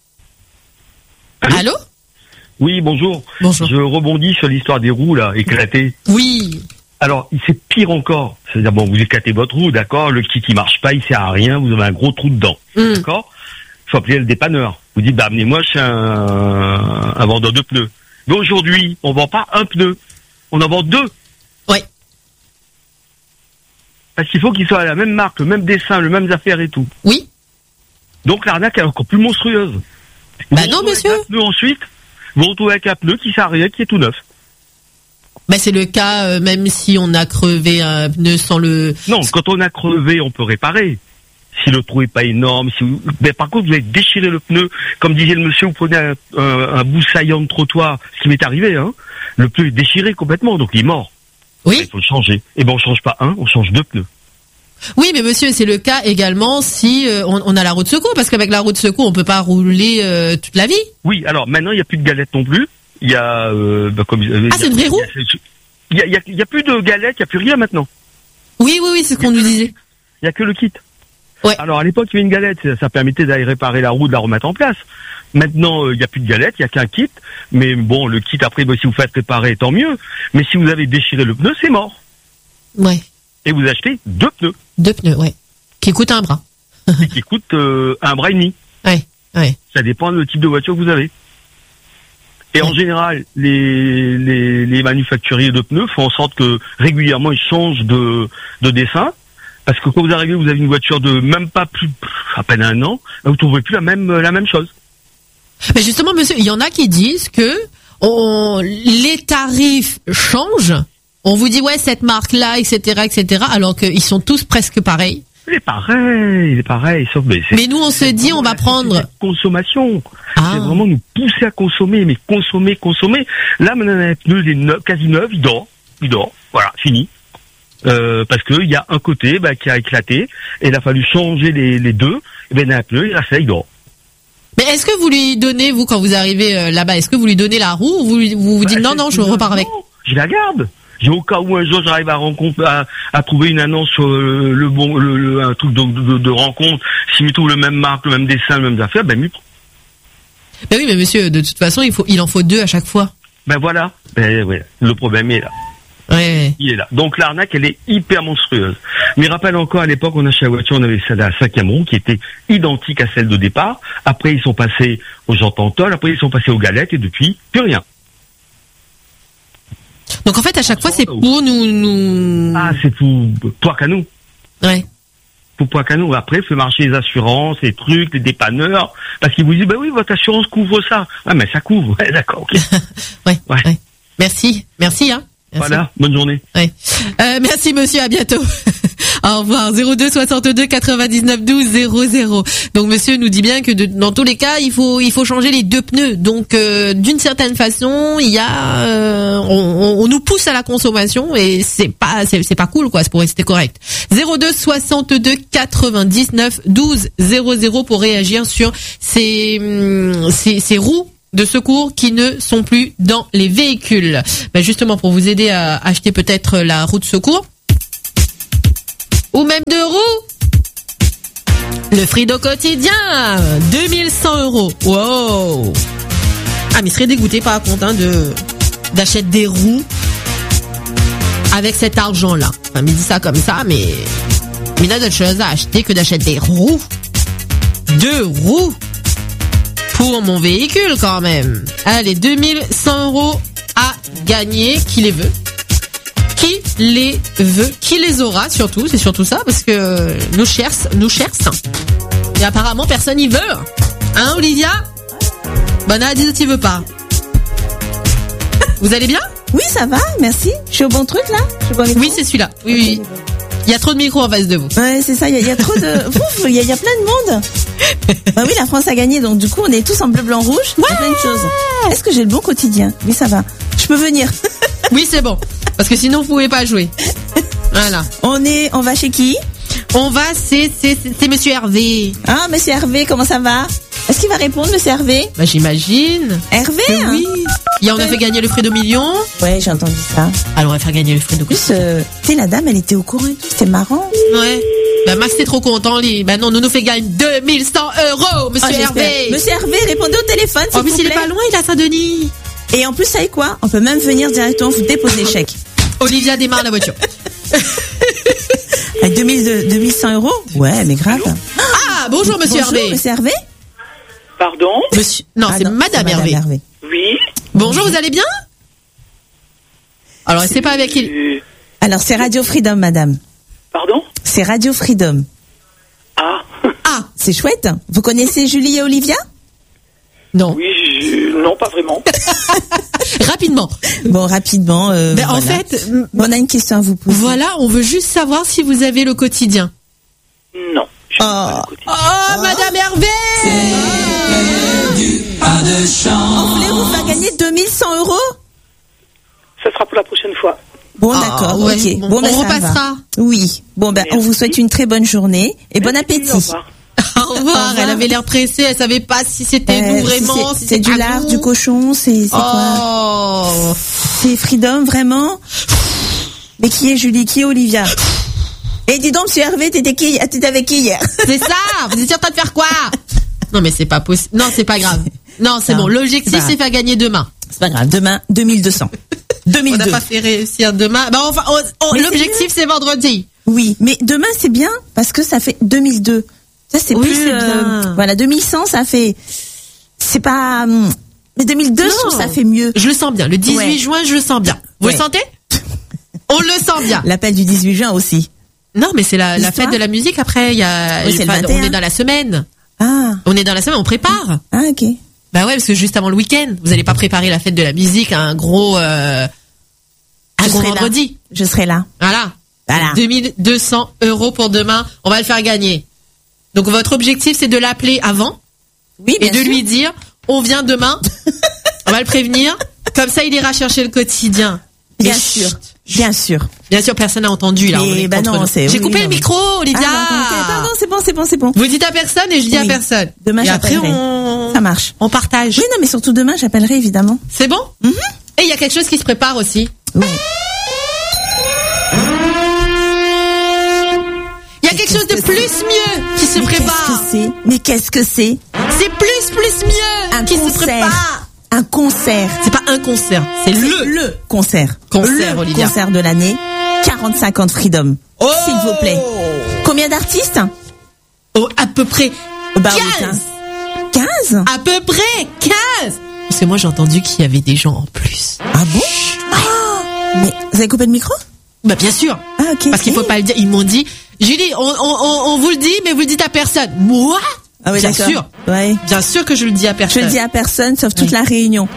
[SPEAKER 1] Allô?
[SPEAKER 17] Oui, bonjour.
[SPEAKER 1] Bonjour.
[SPEAKER 17] Je rebondis sur l'histoire des roues, là, éclatées.
[SPEAKER 1] Oui.
[SPEAKER 17] Alors, c'est pire encore. C'est-à-dire, bon, vous éclatez votre roue, d'accord, le kit, il marche pas, il sert à rien, vous avez un gros trou dedans.
[SPEAKER 1] Mm.
[SPEAKER 17] D'accord? Il faut appeler le dépanneur. Vous dites, bah, amenez-moi chez un, un vendeur de pneus. Mais aujourd'hui, on vend pas un pneu. On en vend deux.
[SPEAKER 1] Oui.
[SPEAKER 17] Parce qu'il faut qu'ils soient à la même marque, le même dessin, le même affaire et tout.
[SPEAKER 1] Oui.
[SPEAKER 17] Donc, l'arnaque est encore plus monstrueuse.
[SPEAKER 1] Bah non, monsieur.
[SPEAKER 17] Un pneu ensuite, vous vous retrouvez avec un pneu qui sert à rien, qui est tout neuf.
[SPEAKER 1] Bah c'est le cas, euh, même si on a crevé un pneu sans le...
[SPEAKER 17] Non, quand on a crevé, on peut réparer. Si le trou est pas énorme, si vous... Mais par contre, vous avez déchiré le pneu. Comme disait le monsieur, vous prenez un, un, un bout saillant de trottoir, ce qui m'est arrivé, hein. Le pneu est déchiré complètement, donc il est mort.
[SPEAKER 1] Oui.
[SPEAKER 17] Il faut le changer. Et ben, on change pas un, on change deux pneus.
[SPEAKER 1] Oui, mais monsieur, c'est le cas également si euh, on, on a la roue de secours, parce qu'avec la roue de secours, on peut pas rouler euh, toute la vie.
[SPEAKER 17] Oui, alors maintenant, il n'y a plus de galettes non plus. Il y a... Euh, bah, comme, euh,
[SPEAKER 1] ah, c'est une vraie roue?
[SPEAKER 17] Il y a, il y a, il y a plus de galettes, il n'y a plus rien maintenant.
[SPEAKER 1] Oui, oui, oui, c'est ce qu'on nous disait.
[SPEAKER 17] Il n'y a que le kit.
[SPEAKER 1] Ouais.
[SPEAKER 17] Alors à l'époque, il y avait une galette, ça, ça permettait d'aller réparer la roue, de la remettre en place. Maintenant, euh, il n'y a plus de galette, il n'y a qu'un kit. Mais bon, le kit, après, bah, si vous faites réparer, tant mieux. Mais si vous avez déchiré le pneu, c'est mort.
[SPEAKER 1] Ouais.
[SPEAKER 17] Et vous achetez deux pneus.
[SPEAKER 1] Deux pneus, ouais. Qui coûtent un bras.
[SPEAKER 17] Et qui coûtent euh, un bras et demi.
[SPEAKER 1] Ouais, ouais.
[SPEAKER 17] Ça dépend du type de voiture que vous avez. Et en général, les, les, les manufacturiers de pneus font en sorte que régulièrement ils changent de, de dessin. Parce que quand vous arrivez, vous avez une voiture de même pas plus, à peine un an, vous ne trouverez plus la même, la même chose.
[SPEAKER 1] Mais justement, monsieur, il y en a qui disent que on, les tarifs changent. On vous dit, ouais, cette marque-là, et cetera, et cetera, alors qu'ils sont tous presque pareils.
[SPEAKER 17] Il est pareil, il est pareil, sauf mais,
[SPEAKER 1] mais nous on se dit on va prendre
[SPEAKER 17] consommation.
[SPEAKER 1] Ah.
[SPEAKER 17] C'est vraiment nous pousser à consommer, mais consommer, consommer. Là maintenant un pneu il est neuf, quasi neuf, il dort, il dort, voilà, fini. Euh, parce que il y a un côté bah, qui a éclaté et il a fallu changer les, les deux. Et ben un pneu il reste là, il dort.
[SPEAKER 1] Mais est-ce que vous lui donnez vous quand vous arrivez euh, là-bas, est-ce que vous lui donnez la roue ou vous lui, vous, vous dites bah, non non je repars avec?
[SPEAKER 17] Je la garde. J'ai au cas où un jour j'arrive à rencontre, à, à trouver une annonce sur le, le bon, le, le, un truc de, de, de rencontre, si me trouve le même marque, le même dessin, le même affaire, ben mieux.
[SPEAKER 1] Ben oui, mais monsieur, de toute façon, il faut, il en faut deux à chaque fois.
[SPEAKER 17] Ben voilà, ben ouais, le problème est là.
[SPEAKER 1] Ouais.
[SPEAKER 17] Il est là. Donc l'arnaque, elle est hyper monstrueuse. Mais rappelle encore, à l'époque, on achetait la voiture, on avait celle à cinquième roue qui était identique à celle de départ. Après, ils sont passés aux jantes en tôle, après ils sont passés aux galettes et depuis, plus rien.
[SPEAKER 1] Donc en fait, à chaque fois, c'est pour nous, nous...
[SPEAKER 17] Ah, c'est pour toi qu'à nous.
[SPEAKER 1] Ouais.
[SPEAKER 17] Pour toi qu'à nous. Après, il faut marcher les assurances, les trucs, les dépanneurs, parce qu'ils vous disent, bah oui, votre assurance couvre ça. Ah, mais ça couvre. Ouais, d'accord, ok.
[SPEAKER 1] ouais, ouais, ouais. Merci, merci, hein. Merci.
[SPEAKER 17] Voilà, bonne journée.
[SPEAKER 1] Ouais. Euh, merci monsieur, à bientôt. Au revoir. zéro deux soixante-deux quatre-vingt-dix-neuf douze zéro zéro. Donc monsieur nous dit bien que de, dans tous les cas, il faut il faut changer les deux pneus. Donc euh, d'une certaine façon, il y a euh, on, on nous pousse à la consommation et c'est pas c'est, c'est pas cool quoi, c'est pour rester correct. zéro deux soixante-deux quatre-vingt-dix-neuf douze zéro zéro pour réagir sur ces ces, ces roues de secours qui ne sont plus dans les véhicules. Ben justement pour vous aider à acheter peut-être la roue de secours ou même deux roues. Le Frido quotidien, deux mille cent euros. Wow. Ah, mais il serait dégoûté par contre hein, de d'acheter des roues avec cet argent-là. Enfin, il dit ça comme ça, mais mais il y a d'autres choses à acheter que d'acheter des roues. Deux roues pour mon véhicule quand même. Allez, deux mille cent euros à gagner. Qui les veut? Qui les veut? Qui les aura surtout? C'est surtout ça parce que nous cherchons, nous cherchons. Et apparemment personne n'y veut. Hein, Olivia? Bon, a dit que tu veux pas. Vous allez bien?
[SPEAKER 18] Oui, ça va, merci. Je suis au bon truc là? Je suis au bon micro.
[SPEAKER 1] Oui, c'est celui-là. Oui, okay. Oui. Il y a trop de micros en face de vous.
[SPEAKER 18] Ouais, c'est ça, il y, y a trop de... Ouf, il y, y a plein de monde. Bah oui, la France a gagné, donc du coup, on est tous en bleu, blanc, rouge. Il y a plein de choses. Est-ce que j'ai le bon quotidien? Oui, ça va. Je peux venir.
[SPEAKER 1] Oui, c'est bon. Parce que sinon, vous pouvez pas jouer. Voilà.
[SPEAKER 18] On est, on va chez qui?
[SPEAKER 1] On va, c'est, c'est, c'est monsieur Hervé.
[SPEAKER 18] Ah, monsieur Hervé, comment ça va? Est-ce qu'il va répondre, monsieur Hervé?
[SPEAKER 1] Bah, j'imagine.
[SPEAKER 18] Hervé, hein?
[SPEAKER 1] Oui. Et on a fait gagner le Fredo Million.
[SPEAKER 18] Ouais, j'ai entendu ça.
[SPEAKER 1] Alors, on va faire gagner le Fredo.
[SPEAKER 18] En plus, euh, tu sais, la dame, elle était au courant et tout. C'était marrant.
[SPEAKER 1] Ouais. Bah, Max, t'es trop content, lui. Bah, non, nous nous fait gagner deux mille cent euros, monsieur
[SPEAKER 18] oh,
[SPEAKER 1] Hervé.
[SPEAKER 18] Monsieur Hervé, répondez au téléphone, s'il
[SPEAKER 1] En plus,
[SPEAKER 18] vous
[SPEAKER 1] il
[SPEAKER 18] plaît.
[SPEAKER 1] est pas loin, il est à Saint-Denis.
[SPEAKER 18] Et en plus, ça savez quoi? On peut même venir directement vous déposer les chèques.
[SPEAKER 1] Olivia démarre la voiture.
[SPEAKER 18] Avec deux mille cent euros? Ouais, mais grave.
[SPEAKER 1] Ah, bonjour, monsieur
[SPEAKER 18] bonjour,
[SPEAKER 1] Hervé.
[SPEAKER 18] Monsieur Hervé?
[SPEAKER 3] Pardon?
[SPEAKER 1] Monsieur... Non,
[SPEAKER 18] ah,
[SPEAKER 1] c'est
[SPEAKER 18] non,
[SPEAKER 1] madame,
[SPEAKER 18] c'est
[SPEAKER 1] Hervé.
[SPEAKER 18] Hervé.
[SPEAKER 3] Oui.
[SPEAKER 1] Bonjour, vous allez bien? Alors, c'est pas avec qui?
[SPEAKER 18] Alors, c'est Radio Freedom, madame.
[SPEAKER 3] Pardon?
[SPEAKER 18] C'est Radio Freedom.
[SPEAKER 3] Ah.
[SPEAKER 18] Ah, c'est chouette. Vous connaissez Julie et Olivia?
[SPEAKER 1] Non.
[SPEAKER 3] Oui, je... non, pas vraiment.
[SPEAKER 1] Rapidement.
[SPEAKER 18] Bon, rapidement. Euh,
[SPEAKER 1] ben,
[SPEAKER 18] voilà.
[SPEAKER 1] En fait,
[SPEAKER 18] on a une question à vous poser.
[SPEAKER 1] Voilà, on veut juste savoir si vous avez le quotidien.
[SPEAKER 3] Non.
[SPEAKER 18] Oh,
[SPEAKER 1] oh, oh, Madame Hervé.
[SPEAKER 18] On voulait vous faire gagner deux mille cent euros?
[SPEAKER 3] Ça sera pour la prochaine fois.
[SPEAKER 18] Bon, ah, d'accord, ouais, ok.
[SPEAKER 1] Bon,
[SPEAKER 18] bon, ben,
[SPEAKER 1] on repassera.
[SPEAKER 18] Oui. Bon, ben, Merci. On vous souhaite une très bonne journée et bon appétit.
[SPEAKER 1] Au revoir. Au revoir. Elle avait l'air pressée, elle savait pas si c'était euh, nous vraiment.
[SPEAKER 18] Si
[SPEAKER 1] si
[SPEAKER 18] c'est, c'est du lard, du cochon, c'est, c'est
[SPEAKER 1] oh.
[SPEAKER 18] quoi? C'est Freedom, vraiment? Mais qui est Julie? Qui est Olivia? Et dis donc, monsieur Hervé, t'étais qui, t'étais avec qui hier?
[SPEAKER 1] C'est ça! Vous étiez en train de faire quoi? Non, mais c'est pas possible. Non, c'est pas grave. Non, c'est non, bon. L'objectif, c'est, c'est faire gagner demain.
[SPEAKER 18] C'est pas grave. Demain, deux mille deux cents. deux mille deux.
[SPEAKER 1] On n'a pas fait réussir demain. Bah, enfin, on, on, l'objectif, c'est, c'est vendredi.
[SPEAKER 18] Oui, mais demain, c'est bien parce que ça fait deux mille deux. Ça, c'est
[SPEAKER 1] oui,
[SPEAKER 18] plus,
[SPEAKER 1] c'est
[SPEAKER 18] euh,
[SPEAKER 1] bien.
[SPEAKER 18] Voilà, deux mille cent, ça fait, c'est pas, mais deux mille deux, non, je trouve ça fait mieux.
[SPEAKER 1] Je le sens bien. Le dix-huit ouais. juin, je le sens bien. Vous ouais. le sentez? On le sent bien.
[SPEAKER 18] L'appel du dix-huit juin aussi.
[SPEAKER 1] Non, mais c'est la, la fête de la musique après. Il y a,
[SPEAKER 18] oui, c'est
[SPEAKER 1] enfin,
[SPEAKER 18] le
[SPEAKER 1] on est dans la semaine.
[SPEAKER 18] Ah.
[SPEAKER 1] On est dans la semaine, on prépare.
[SPEAKER 18] Ah, ok.
[SPEAKER 1] Bah ouais, parce que juste avant le week-end, vous allez pas préparer la fête de la musique à un gros, euh, un
[SPEAKER 18] je
[SPEAKER 1] gros vendredi.
[SPEAKER 18] Là. Je serai là.
[SPEAKER 1] Voilà.
[SPEAKER 18] Voilà.
[SPEAKER 1] deux mille deux cents euros pour demain. On va le faire gagner. Donc votre objectif, c'est de l'appeler avant.
[SPEAKER 18] Oui, bien
[SPEAKER 1] et de
[SPEAKER 18] sûr.
[SPEAKER 1] lui dire, on vient demain. On va le prévenir. Comme ça, il ira chercher le quotidien.
[SPEAKER 18] Bien et sûr. Chut. Bien sûr.
[SPEAKER 1] Bien sûr, personne n'a entendu là.
[SPEAKER 18] Et bah non, c'est,
[SPEAKER 1] J'ai
[SPEAKER 18] oui,
[SPEAKER 1] coupé
[SPEAKER 18] oui,
[SPEAKER 1] le
[SPEAKER 18] non,
[SPEAKER 1] micro, Olivia.
[SPEAKER 18] Ah, pardon, c'est bon, c'est bon, c'est bon.
[SPEAKER 1] Vous dites à personne et je dis oui. à personne.
[SPEAKER 18] Demain,
[SPEAKER 1] et
[SPEAKER 18] j'appellerai.
[SPEAKER 1] Après, on...
[SPEAKER 18] Ça marche.
[SPEAKER 1] On partage.
[SPEAKER 18] Oui, non, mais surtout demain, j'appellerai évidemment.
[SPEAKER 1] C'est bon.
[SPEAKER 18] Mm-hmm.
[SPEAKER 1] Et il y a quelque chose qui se prépare aussi.
[SPEAKER 18] Oui.
[SPEAKER 1] Il y a quelque chose de plus mieux qui se
[SPEAKER 18] mais
[SPEAKER 1] prépare.
[SPEAKER 18] Qu'est-ce que c'est? Mais qu'est-ce que c'est?
[SPEAKER 1] C'est plus, plus mieux
[SPEAKER 18] un
[SPEAKER 1] qui
[SPEAKER 18] concert.
[SPEAKER 1] se prépare.
[SPEAKER 18] Un concert.
[SPEAKER 1] C'est pas un concert, c'est, c'est le
[SPEAKER 18] le concert.
[SPEAKER 1] Concert,
[SPEAKER 18] le
[SPEAKER 1] Olivia.
[SPEAKER 18] concert de l'année. quarante-cinq ans de Freedom.
[SPEAKER 1] Oh
[SPEAKER 18] s'il vous plaît. Combien d'artistes?
[SPEAKER 1] Oh, à peu près
[SPEAKER 18] bah,
[SPEAKER 1] quinze.
[SPEAKER 18] quinze?
[SPEAKER 1] À peu près quinze. Parce que moi j'ai entendu qu'il y avait des gens en plus.
[SPEAKER 18] Ah bon? Oh. Mais vous avez coupé le micro?
[SPEAKER 1] Bah bien sûr.
[SPEAKER 18] Ah ok.
[SPEAKER 1] Parce qu'il faut pas le dire. Ils m'ont dit, Julie, on, on, on, on vous le dit, mais vous le dites à personne. Moi?
[SPEAKER 18] Ah oui,
[SPEAKER 1] bien
[SPEAKER 18] d'accord.
[SPEAKER 1] sûr.
[SPEAKER 18] Ouais.
[SPEAKER 1] Bien sûr que je le dis à personne.
[SPEAKER 18] Je le dis à personne, sauf toute oui. la réunion.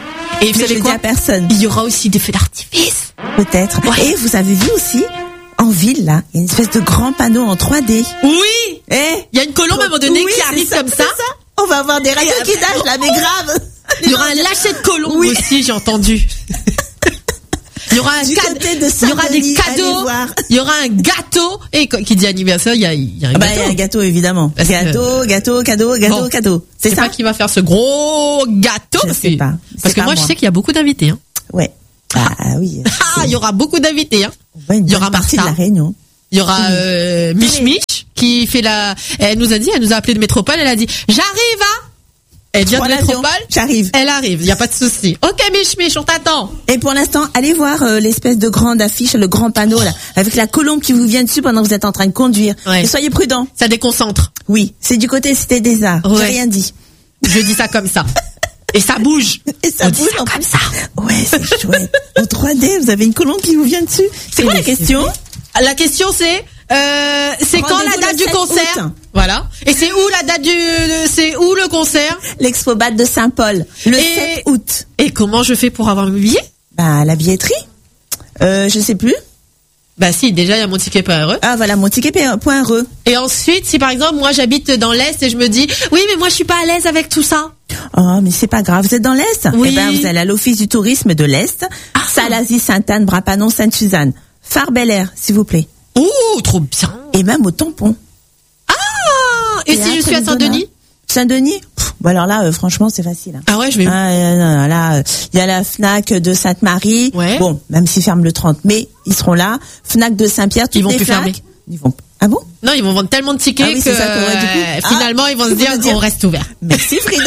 [SPEAKER 1] Et vous
[SPEAKER 18] Mais
[SPEAKER 1] savez
[SPEAKER 18] je
[SPEAKER 1] quoi?
[SPEAKER 18] dis à personne.
[SPEAKER 1] Il y aura aussi des feux d'artifice.
[SPEAKER 18] Peut-être.
[SPEAKER 1] Ouais.
[SPEAKER 18] Et vous avez vu aussi, en ville, là, il y a une espèce de grand panneau en trois D.
[SPEAKER 1] Oui.
[SPEAKER 18] Eh?
[SPEAKER 1] Il y a une colombe à un moment donné
[SPEAKER 18] Oui,
[SPEAKER 1] qui
[SPEAKER 18] c'est
[SPEAKER 1] arrive
[SPEAKER 18] ça,
[SPEAKER 1] comme
[SPEAKER 18] c'est
[SPEAKER 1] ça.
[SPEAKER 18] ça. On va avoir des radios qui nagent, là, mais grave.
[SPEAKER 1] Il y aura un lâcher de colombe
[SPEAKER 18] Oui.
[SPEAKER 1] aussi, j'ai entendu. Il y aura un
[SPEAKER 18] Du
[SPEAKER 1] cadeau,
[SPEAKER 18] côté de
[SPEAKER 1] il y aura des
[SPEAKER 18] Saint-Denis, allez
[SPEAKER 1] cadeaux,
[SPEAKER 18] voir.
[SPEAKER 1] il y aura un gâteau. Et quand- qui dit anniversaire, il y a, il y a un
[SPEAKER 18] Ah bah,
[SPEAKER 1] gâteau.
[SPEAKER 18] il y a un gâteau, évidemment.
[SPEAKER 1] Parce que-
[SPEAKER 18] Gâteau, gâteau, cadeau, gâteau,
[SPEAKER 1] Bon.
[SPEAKER 18] cadeau.
[SPEAKER 1] C'est
[SPEAKER 18] C'est
[SPEAKER 1] pas
[SPEAKER 18] ça?
[SPEAKER 1] qui va faire ce gros gâteau.
[SPEAKER 18] Je
[SPEAKER 1] parce
[SPEAKER 18] sais
[SPEAKER 1] que-
[SPEAKER 18] pas.
[SPEAKER 1] Parce
[SPEAKER 18] C'est
[SPEAKER 1] que
[SPEAKER 18] pas
[SPEAKER 1] moi, je
[SPEAKER 18] moi.
[SPEAKER 1] sais qu'il y a beaucoup d'invités. Hein.
[SPEAKER 18] Ouais. Ah, oui.
[SPEAKER 1] Ah, il y aura beaucoup d'invités. Hein.
[SPEAKER 18] On voit une
[SPEAKER 1] Il y aura
[SPEAKER 18] bonne partie de
[SPEAKER 1] Martha.
[SPEAKER 18] la Réunion.
[SPEAKER 1] Il y aura euh, Mich Mich qui fait la. Elle nous a dit, elle nous a appelé de métropole. Elle a dit, j'arrive. Hein. Elle vient
[SPEAKER 18] Prends
[SPEAKER 1] de
[SPEAKER 18] l'avion,
[SPEAKER 1] métropole.
[SPEAKER 18] j'arrive.
[SPEAKER 1] Elle arrive. Il y a pas de souci. Ok, Mich Mich, on t'attend.
[SPEAKER 18] Et pour l'instant, allez voir euh, l'espèce de grande affiche, le grand panneau là, avec la colombe qui vous vient dessus pendant que vous êtes en train de conduire.
[SPEAKER 1] Ouais.
[SPEAKER 18] Et soyez prudents.
[SPEAKER 1] Ça déconcentre.
[SPEAKER 18] Oui, c'est du côté Cité des Arts.
[SPEAKER 1] Ouais.
[SPEAKER 18] J'ai rien dit.
[SPEAKER 1] Je dis ça comme ça. Et ça bouge.
[SPEAKER 18] Et ça
[SPEAKER 1] On dit
[SPEAKER 18] bouge
[SPEAKER 1] ça
[SPEAKER 18] en
[SPEAKER 1] comme
[SPEAKER 18] plus.
[SPEAKER 1] ça.
[SPEAKER 18] Ouais, c'est chouette. En trois D, vous avez une colombe qui vous vient dessus. C'est quoi la question?
[SPEAKER 1] La question c'est, euh, c'est quand la
[SPEAKER 18] Rendez-vous
[SPEAKER 1] date
[SPEAKER 18] le
[SPEAKER 1] du
[SPEAKER 18] sept
[SPEAKER 1] concert?
[SPEAKER 18] août.
[SPEAKER 1] Voilà. Et c'est où la date du, c'est où le concert?
[SPEAKER 18] L'Expobat de Saint-Paul, le
[SPEAKER 1] Et-
[SPEAKER 18] sept août.
[SPEAKER 1] Et comment je fais pour avoir mes billets?
[SPEAKER 18] Bah, à la billetterie. Euh, je sais plus.
[SPEAKER 1] Bah si, déjà il y a mon ticket point R E.
[SPEAKER 18] Ah, voilà, mon ticket.re.
[SPEAKER 1] Et ensuite, si par exemple moi j'habite dans l'Est et je me dis, oui mais moi je suis pas à l'aise avec tout ça.
[SPEAKER 18] Oh, mais c'est pas grave. Vous êtes dans l'Est?
[SPEAKER 1] Oui.
[SPEAKER 18] Eh ben, vous allez à l'Office du tourisme de l'Est. Salazie, Sainte-Anne, Brapanon, Sainte-Suzanne. Phare Bel Air, s'il vous plaît.
[SPEAKER 1] Ouh, trop bien.
[SPEAKER 18] Et même au tampon.
[SPEAKER 1] Ah. Et si
[SPEAKER 18] Théâtre
[SPEAKER 1] je suis à
[SPEAKER 18] Lidona.
[SPEAKER 1] Saint-Denis?
[SPEAKER 18] Saint-Denis? Pff, bon, alors là, euh, franchement, c'est facile. Hein.
[SPEAKER 1] Ah ouais, je vais.
[SPEAKER 18] Ah, euh, non, non, là, euh, il y a la Fnac de Sainte-Marie.
[SPEAKER 1] Ouais.
[SPEAKER 18] Bon, même s'ils ferment le trente mai, ils seront là. Fnac de Saint-Pierre, toutes
[SPEAKER 1] Ils vont
[SPEAKER 18] les
[SPEAKER 1] plus
[SPEAKER 18] Fnac.
[SPEAKER 1] fermer.
[SPEAKER 18] Ils vont. Ah bon?
[SPEAKER 1] Non, ils vont vendre tellement de tickets
[SPEAKER 18] Ah oui,
[SPEAKER 1] que
[SPEAKER 18] c'est ça qu'on va, du coup.
[SPEAKER 1] euh,
[SPEAKER 18] Ah,
[SPEAKER 1] finalement ils vont se
[SPEAKER 18] ils vont
[SPEAKER 1] dire
[SPEAKER 18] se dire-
[SPEAKER 1] qu'on reste ouvert.
[SPEAKER 18] Merci Freedom.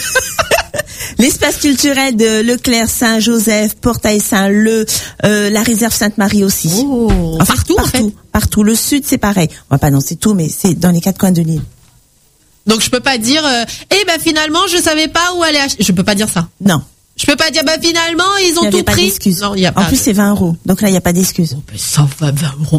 [SPEAKER 18] L'espace culturel de Leclerc, Saint-Joseph, Portail-Saint-Leu, euh, la réserve Sainte-Marie aussi.
[SPEAKER 1] Oh,
[SPEAKER 18] En fait,
[SPEAKER 1] partout, en fait.
[SPEAKER 18] partout, partout. Le sud, c'est pareil. On va pas annoncer tout, mais c'est dans les quatre coins de l'île.
[SPEAKER 1] Donc je peux pas dire, euh, eh ben finalement je savais pas où aller acheter. Je peux pas dire ça.
[SPEAKER 18] Non.
[SPEAKER 1] Je peux pas dire, bah finalement ils
[SPEAKER 18] Il
[SPEAKER 1] ont
[SPEAKER 18] n'y avait
[SPEAKER 1] tout
[SPEAKER 18] pas
[SPEAKER 1] pris.
[SPEAKER 18] d'excuse.
[SPEAKER 1] Non, il y a
[SPEAKER 18] En
[SPEAKER 1] pas.
[SPEAKER 18] plus, c'est vingt euros. Donc là, il n'y a pas d'excuse.
[SPEAKER 1] ça va vingt euros.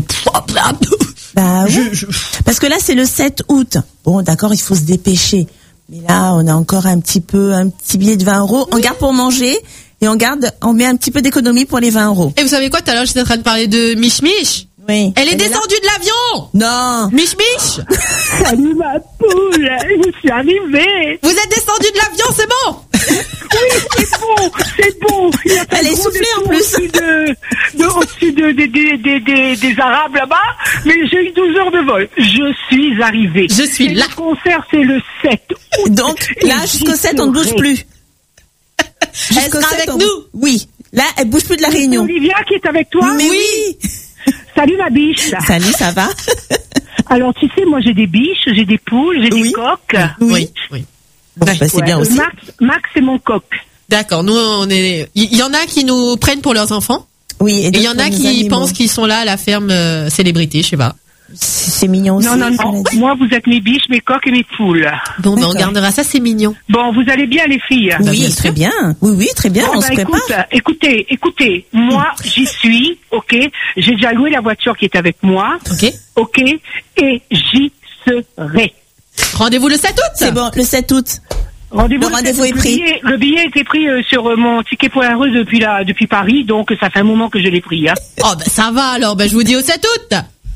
[SPEAKER 18] Bah oui. Parce que là, c'est le sept août. Bon, d'accord, il faut se dépêcher. Mais là, on a encore un petit peu, un petit billet de vingt euros. On garde pour manger et on garde, on met un petit peu d'économie pour les vingt euros.
[SPEAKER 1] Et vous savez quoi, tout à l'heure j'étais en train de parler de Mich Mich.
[SPEAKER 18] Oui.
[SPEAKER 1] Elle est
[SPEAKER 18] Elle est
[SPEAKER 1] descendue de l'avion.
[SPEAKER 18] Non.
[SPEAKER 1] Mich Mich.
[SPEAKER 3] Salut ma poule, je suis arrivée.
[SPEAKER 1] Vous êtes descendue de l'avion, c'est bon.
[SPEAKER 3] Oui, c'est bon, c'est bon. Il y a pas
[SPEAKER 18] Elle est
[SPEAKER 3] gros
[SPEAKER 18] soufflée, en
[SPEAKER 3] détour
[SPEAKER 18] plus.
[SPEAKER 3] Au-dessus de, de, au-dessus de, des des des des des Arabes là-bas, mais j'ai eu douze heures de vol. Je suis arrivée.
[SPEAKER 1] Je suis
[SPEAKER 3] Et
[SPEAKER 1] là.
[SPEAKER 3] Le concert, c'est le sept août.
[SPEAKER 18] Donc
[SPEAKER 3] Et
[SPEAKER 18] là,
[SPEAKER 3] j'y
[SPEAKER 18] jusqu'au sept, on ne bouge
[SPEAKER 3] serai.
[SPEAKER 18] plus.
[SPEAKER 1] Elle
[SPEAKER 18] Jusqu'au
[SPEAKER 1] sera
[SPEAKER 18] sept,
[SPEAKER 1] avec
[SPEAKER 18] on-
[SPEAKER 1] nous.
[SPEAKER 18] Oui. Là, elle bouge plus de la
[SPEAKER 3] C'est
[SPEAKER 18] Réunion.
[SPEAKER 3] Olivia qui est avec toi.
[SPEAKER 18] Mais oui.
[SPEAKER 3] Salut ma biche.
[SPEAKER 18] Salut, ça va?
[SPEAKER 3] Alors tu sais, moi j'ai des biches, j'ai des poules, j'ai
[SPEAKER 18] Oui.
[SPEAKER 3] des coques.
[SPEAKER 1] Oui, oui.
[SPEAKER 18] Bon, bah, c'est
[SPEAKER 3] Ouais,
[SPEAKER 18] bien
[SPEAKER 3] euh,
[SPEAKER 18] aussi.
[SPEAKER 3] Max, Max c'est mon coq.
[SPEAKER 1] D'accord. Nous on est. Il y, y en a qui nous prennent pour leurs enfants.
[SPEAKER 18] Oui.
[SPEAKER 1] Et il y en
[SPEAKER 18] d'autres
[SPEAKER 1] a
[SPEAKER 18] pour
[SPEAKER 1] qui
[SPEAKER 18] nos animaux.
[SPEAKER 1] pensent qu'ils sont là à la ferme euh, célébrité, je sais pas.
[SPEAKER 18] C'est c'est mignon aussi.
[SPEAKER 3] Non, non,
[SPEAKER 18] cela
[SPEAKER 3] non.
[SPEAKER 18] dit.
[SPEAKER 3] Moi, vous êtes mes biches, mes coques et mes poules.
[SPEAKER 1] Bon, ben on
[SPEAKER 18] D'accord.
[SPEAKER 1] gardera ça, c'est mignon.
[SPEAKER 3] Bon, vous allez bien, les filles?
[SPEAKER 1] Bah,
[SPEAKER 18] Oui,
[SPEAKER 1] bien
[SPEAKER 18] très
[SPEAKER 1] sûr.
[SPEAKER 18] bien. Oui, oui, très bien.
[SPEAKER 3] Bon,
[SPEAKER 18] On
[SPEAKER 3] bah,
[SPEAKER 18] se prépare.
[SPEAKER 3] écoute, écoutez, écoutez, moi, j'y suis, ok? J'ai déjà loué la voiture qui est avec moi,
[SPEAKER 1] Ok.
[SPEAKER 3] ok? Et j'y serai.
[SPEAKER 1] Rendez-vous le sept août.
[SPEAKER 18] C'est bon, le sept août.
[SPEAKER 3] Rendez-vous
[SPEAKER 18] Le rendez-vous est
[SPEAKER 3] le
[SPEAKER 18] pris.
[SPEAKER 3] billet, le billet a été pris euh, sur euh, mon ticket point R E depuis la, depuis Paris, donc ça fait un moment que je l'ai pris, hein.
[SPEAKER 1] Oh ben ça va alors. Ben je vous dis au sept août.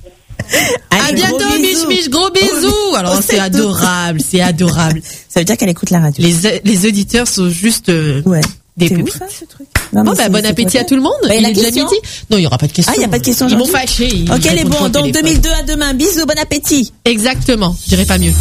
[SPEAKER 1] À
[SPEAKER 18] Allez,
[SPEAKER 1] bientôt,
[SPEAKER 18] gros
[SPEAKER 1] Mich
[SPEAKER 18] bisous.
[SPEAKER 1] Mich, gros bisous. Alors
[SPEAKER 18] Au
[SPEAKER 1] c'est
[SPEAKER 18] sept août.
[SPEAKER 1] adorable, c'est adorable.
[SPEAKER 18] Ça veut dire qu'elle écoute la radio.
[SPEAKER 1] Les les auditeurs sont juste euh,
[SPEAKER 18] Ouais.
[SPEAKER 1] des
[SPEAKER 18] C'est
[SPEAKER 1] pépites.
[SPEAKER 18] ouf, hein, ce truc. Non,
[SPEAKER 1] Bon
[SPEAKER 18] mais
[SPEAKER 1] bah
[SPEAKER 18] c'est-
[SPEAKER 1] bon
[SPEAKER 18] c'est
[SPEAKER 1] appétit
[SPEAKER 18] trop
[SPEAKER 1] à tout le monde.
[SPEAKER 18] Bah, et
[SPEAKER 1] Il
[SPEAKER 18] la
[SPEAKER 1] est déjà
[SPEAKER 18] question
[SPEAKER 1] midi. Non, il y aura pas de question.
[SPEAKER 18] Ah, il y a pas de question
[SPEAKER 1] Ils vont
[SPEAKER 18] aujourd'hui.
[SPEAKER 1] fâcher. ils
[SPEAKER 18] Ok, les
[SPEAKER 1] répondent pas
[SPEAKER 18] bons.
[SPEAKER 1] au
[SPEAKER 18] Donc
[SPEAKER 1] téléphone.
[SPEAKER 18] deux mille deux à demain. Bisous, bon appétit.
[SPEAKER 1] Exactement. Je dirais pas mieux.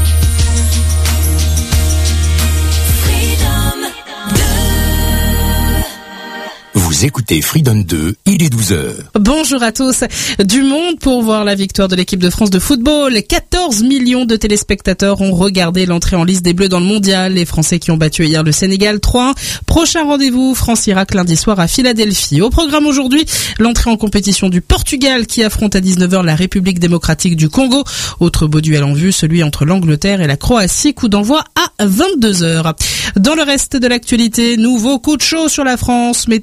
[SPEAKER 11] Vous écoutez Freedom deux, il est douze heures.
[SPEAKER 19] Bonjour à tous. Du monde pour voir la victoire de l'équipe de France de football. quatorze millions de téléspectateurs ont regardé l'entrée en lice des Bleus dans le mondial. Les Français qui ont battu hier le Sénégal trois un. Prochain rendez-vous, France-Irak lundi soir à Philadelphie. Au programme aujourd'hui, l'entrée en compétition du Portugal qui affronte à dix-neuf heures la République démocratique du Congo. Autre beau duel en vue, celui entre l'Angleterre et la Croatie. Coup d'envoi à vingt-deux heures. Dans le reste de l'actualité, nouveau coup de chaud sur la France. Météo France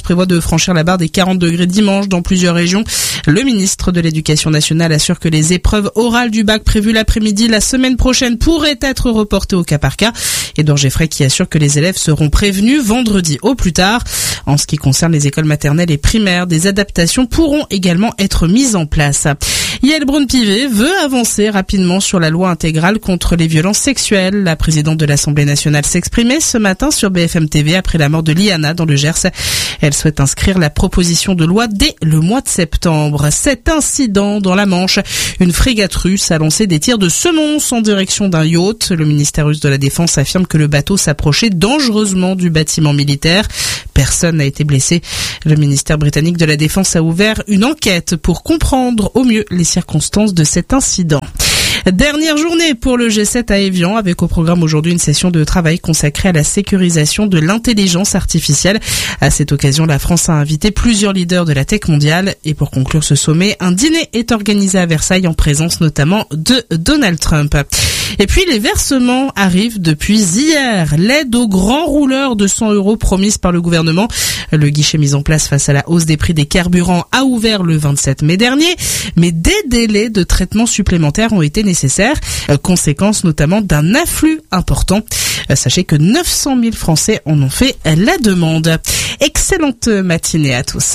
[SPEAKER 19] prévoit de franchir la barre des quarante degrés dimanche dans plusieurs régions. Le ministre de l'Éducation nationale assure que les épreuves orales du bac prévues l'après-midi la semaine prochaine pourraient être reportées au cas par cas. Edouard Geffray qui assure que les élèves seront prévenus vendredi au plus tard. En ce qui concerne les écoles maternelles et primaires, des adaptations pourront également être mises en place. Yael Braun-Pivet veut avancer rapidement sur la loi intégrale contre les violences sexuelles. La présidente de l'Assemblée nationale s'exprimait ce matin sur B F M T V après la mort de Liana dans le Gers. Elle souhaite inscrire la proposition de loi dès le mois de septembre. Cet incident dans la Manche, une frégate russe a lancé des tirs de semonce en direction d'un yacht. Le ministère russe de la Défense affirme que le bateau s'approchait dangereusement du bâtiment militaire. Personne n'a été blessé. Le ministère britannique de la Défense a ouvert une enquête pour comprendre au mieux les circonstances de cet incident. Dernière journée pour le G sept à Évian, avec au programme aujourd'hui une session de travail consacrée à la sécurisation de l'intelligence artificielle. À cette occasion, la France a invité plusieurs leaders de la tech mondiale. Et pour conclure ce sommet, un dîner est organisé à Versailles en présence notamment de Donald Trump. Et puis les versements arrivent depuis hier. L'aide aux grands rouleurs de cent euros promise par le gouvernement. Le guichet mis en place face à la hausse des prix des carburants a ouvert le vingt-sept mai dernier. Mais des délais de traitement supplémentaires ont été nécessaires, conséquence notamment d'un afflux important. Sachez que neuf cent mille Français en ont fait la demande. Excellente matinée à tous.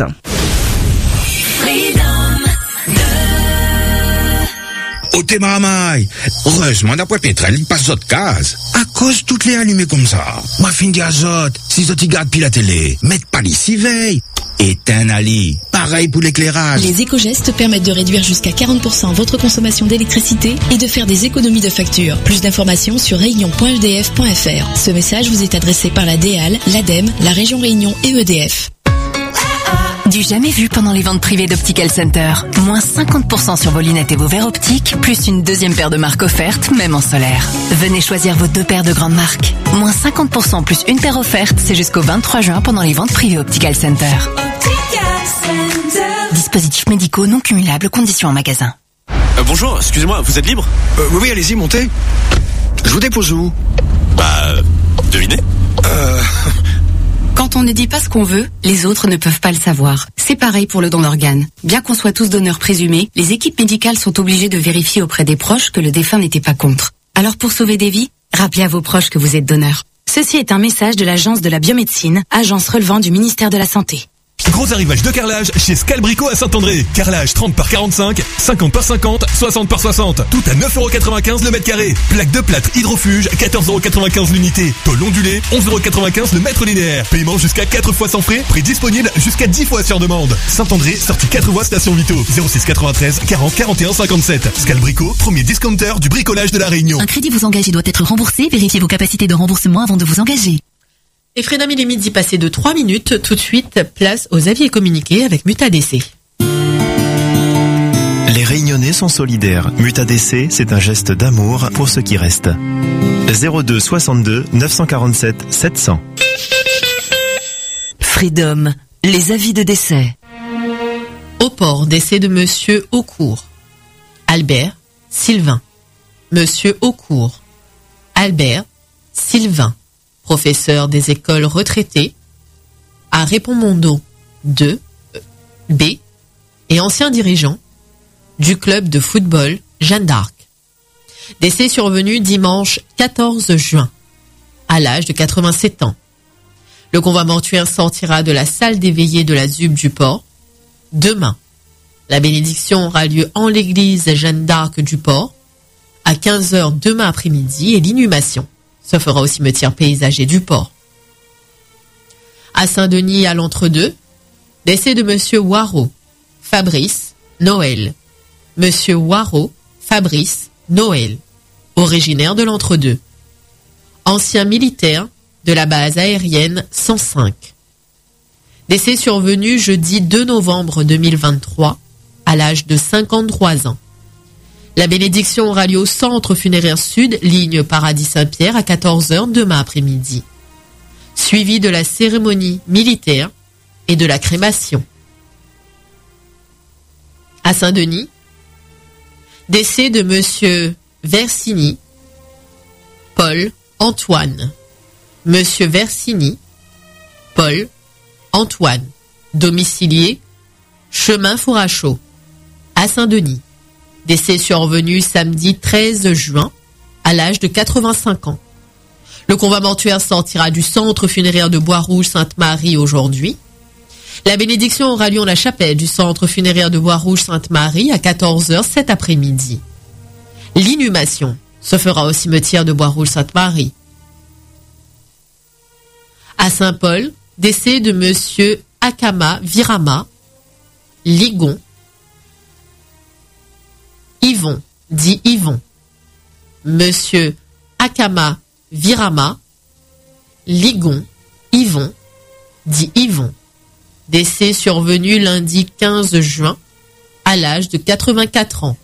[SPEAKER 20] Au Témaramai, heureusement d'après pétrole, il passe d'autres cases. À cause toutes les allumées comme ça. Ma fin d'azote, si autres gardent puis la télé, mettent pas les six veilles. Éteins Ali, pareil pour l'éclairage.
[SPEAKER 21] Les éco-gestes permettent de réduire jusqu'à quarante pour cent votre consommation d'électricité et de faire des économies de facture. Plus d'informations sur réunion point e d f point f r. Ce message vous est adressé par la D A L, l'ADEME, la région Réunion et E D F.
[SPEAKER 22] Du jamais vu pendant les ventes privées d'Optical Center. Moins cinquante pour cent sur vos lunettes et vos verres optiques, plus une deuxième paire de marques offerte, même en solaire. Venez choisir vos deux paires de grandes marques. Moins cinquante pour cent plus une paire offerte, c'est jusqu'au vingt-trois juin pendant les ventes privées Optical Center. Optical Center. Dispositifs médicaux non cumulables, conditions en magasin.
[SPEAKER 23] Euh, bonjour, excusez-moi, vous êtes libre
[SPEAKER 20] euh, Oui, oui, allez-y, montez. Je vous dépose où?
[SPEAKER 23] Bah, devinez.
[SPEAKER 20] Euh...
[SPEAKER 22] Quand on ne dit pas ce qu'on veut, les autres ne peuvent pas le savoir. C'est pareil pour le don d'organes. Bien qu'on soit tous donneurs présumés, les équipes médicales sont obligées de vérifier auprès des proches que le défunt n'était pas contre. Alors pour sauver des vies, rappelez à vos proches que vous êtes donneur. Ceci est un message de l'Agence de la biomédecine, agence relevant du ministère de la Santé.
[SPEAKER 24] Gros arrivage de carrelage chez Scalbrico à Saint-André. Carrelage trente par quarante-cinq, cinquante par cinquante, soixante par soixante. Tout à neuf euros quatre-vingt-quinze le mètre carré. Plaque de plâtre hydrofuge, quatorze euros quatre-vingt-quinze l'unité. Tôle ondulée, onze euros quatre-vingt-quinze le mètre linéaire. Paiement jusqu'à quatre fois sans frais. Prix disponible jusqu'à dix fois sur demande. Saint-André, sortie quatre voies station Vito. zéro six quatre-vingt-treize quarante quarante et un cinquante-sept. Scalbrico, premier discounter du bricolage de la Réunion.
[SPEAKER 22] Un crédit vous engage et doit être remboursé. Vérifiez vos capacités de remboursement avant de vous engager.
[SPEAKER 1] Et Fred Ami, il est midi passé de trois minutes. Tout de suite, place aux avis et communiqués avec Muta D C.
[SPEAKER 25] Les Réunionnais sont solidaires. Muta D C, c'est un geste d'amour pour ceux qui restent. zéro deux soixante-deux neuf cent quarante-sept sept cents.
[SPEAKER 22] Freedom, les avis de décès.
[SPEAKER 1] Au port, décès de Monsieur Aucourt. Albert, Sylvain. Monsieur Aucourt. Albert, Sylvain. Professeur des écoles retraités, à Répond-Mondo deux B et ancien dirigeant du club de football Jeanne d'Arc. Décès survenu dimanche quatorze juin, à l'âge de quatre-vingt-sept ans. Le convoi mortuaire sortira de la salle des veillées de la Z U B du port demain. La bénédiction aura lieu en l'église Jeanne d'Arc du port à quinze heures demain après-midi et l'inhumation se fera au cimetière paysager du port. À Saint-Denis, à l'Entre-deux, décès de Monsieur Waro, Fabrice, Noël. Monsieur Waro, Fabrice, Noël, originaire de l'Entre-deux. Ancien militaire de la base aérienne cent cinq. Décès survenu jeudi deux novembre deux mille vingt-trois, à l'âge de cinquante-trois ans. La bénédiction aura lieu au centre funéraire sud, ligne Paradis-Saint-Pierre, à quatorze heures demain après-midi. Suivi de la cérémonie militaire et de la crémation. À Saint-Denis, décès de Monsieur Versini, Paul Antoine. Monsieur Versini, Paul Antoine, domicilié chemin Fourachot, à Saint-Denis. Décès survenu samedi treize juin, à l'âge de quatre-vingt-cinq ans. Le convoi mortuaire sortira du centre funéraire de Bois-Rouge-Sainte-Marie aujourd'hui. La bénédiction aura lieu en la chapelle du centre funéraire de Bois-Rouge-Sainte-Marie à quatorze heures cet après-midi. L'inhumation se fera au cimetière de Bois-Rouge-Sainte-Marie. À Saint-Paul, décès de monsieur Akama Virama, Ligon, Yvon, dit Yvon. Monsieur Akama Virama, Ligon, Yvon, dit Yvon. Décès survenu lundi quinze juin, à l'âge de quatre-vingt-quatre ans.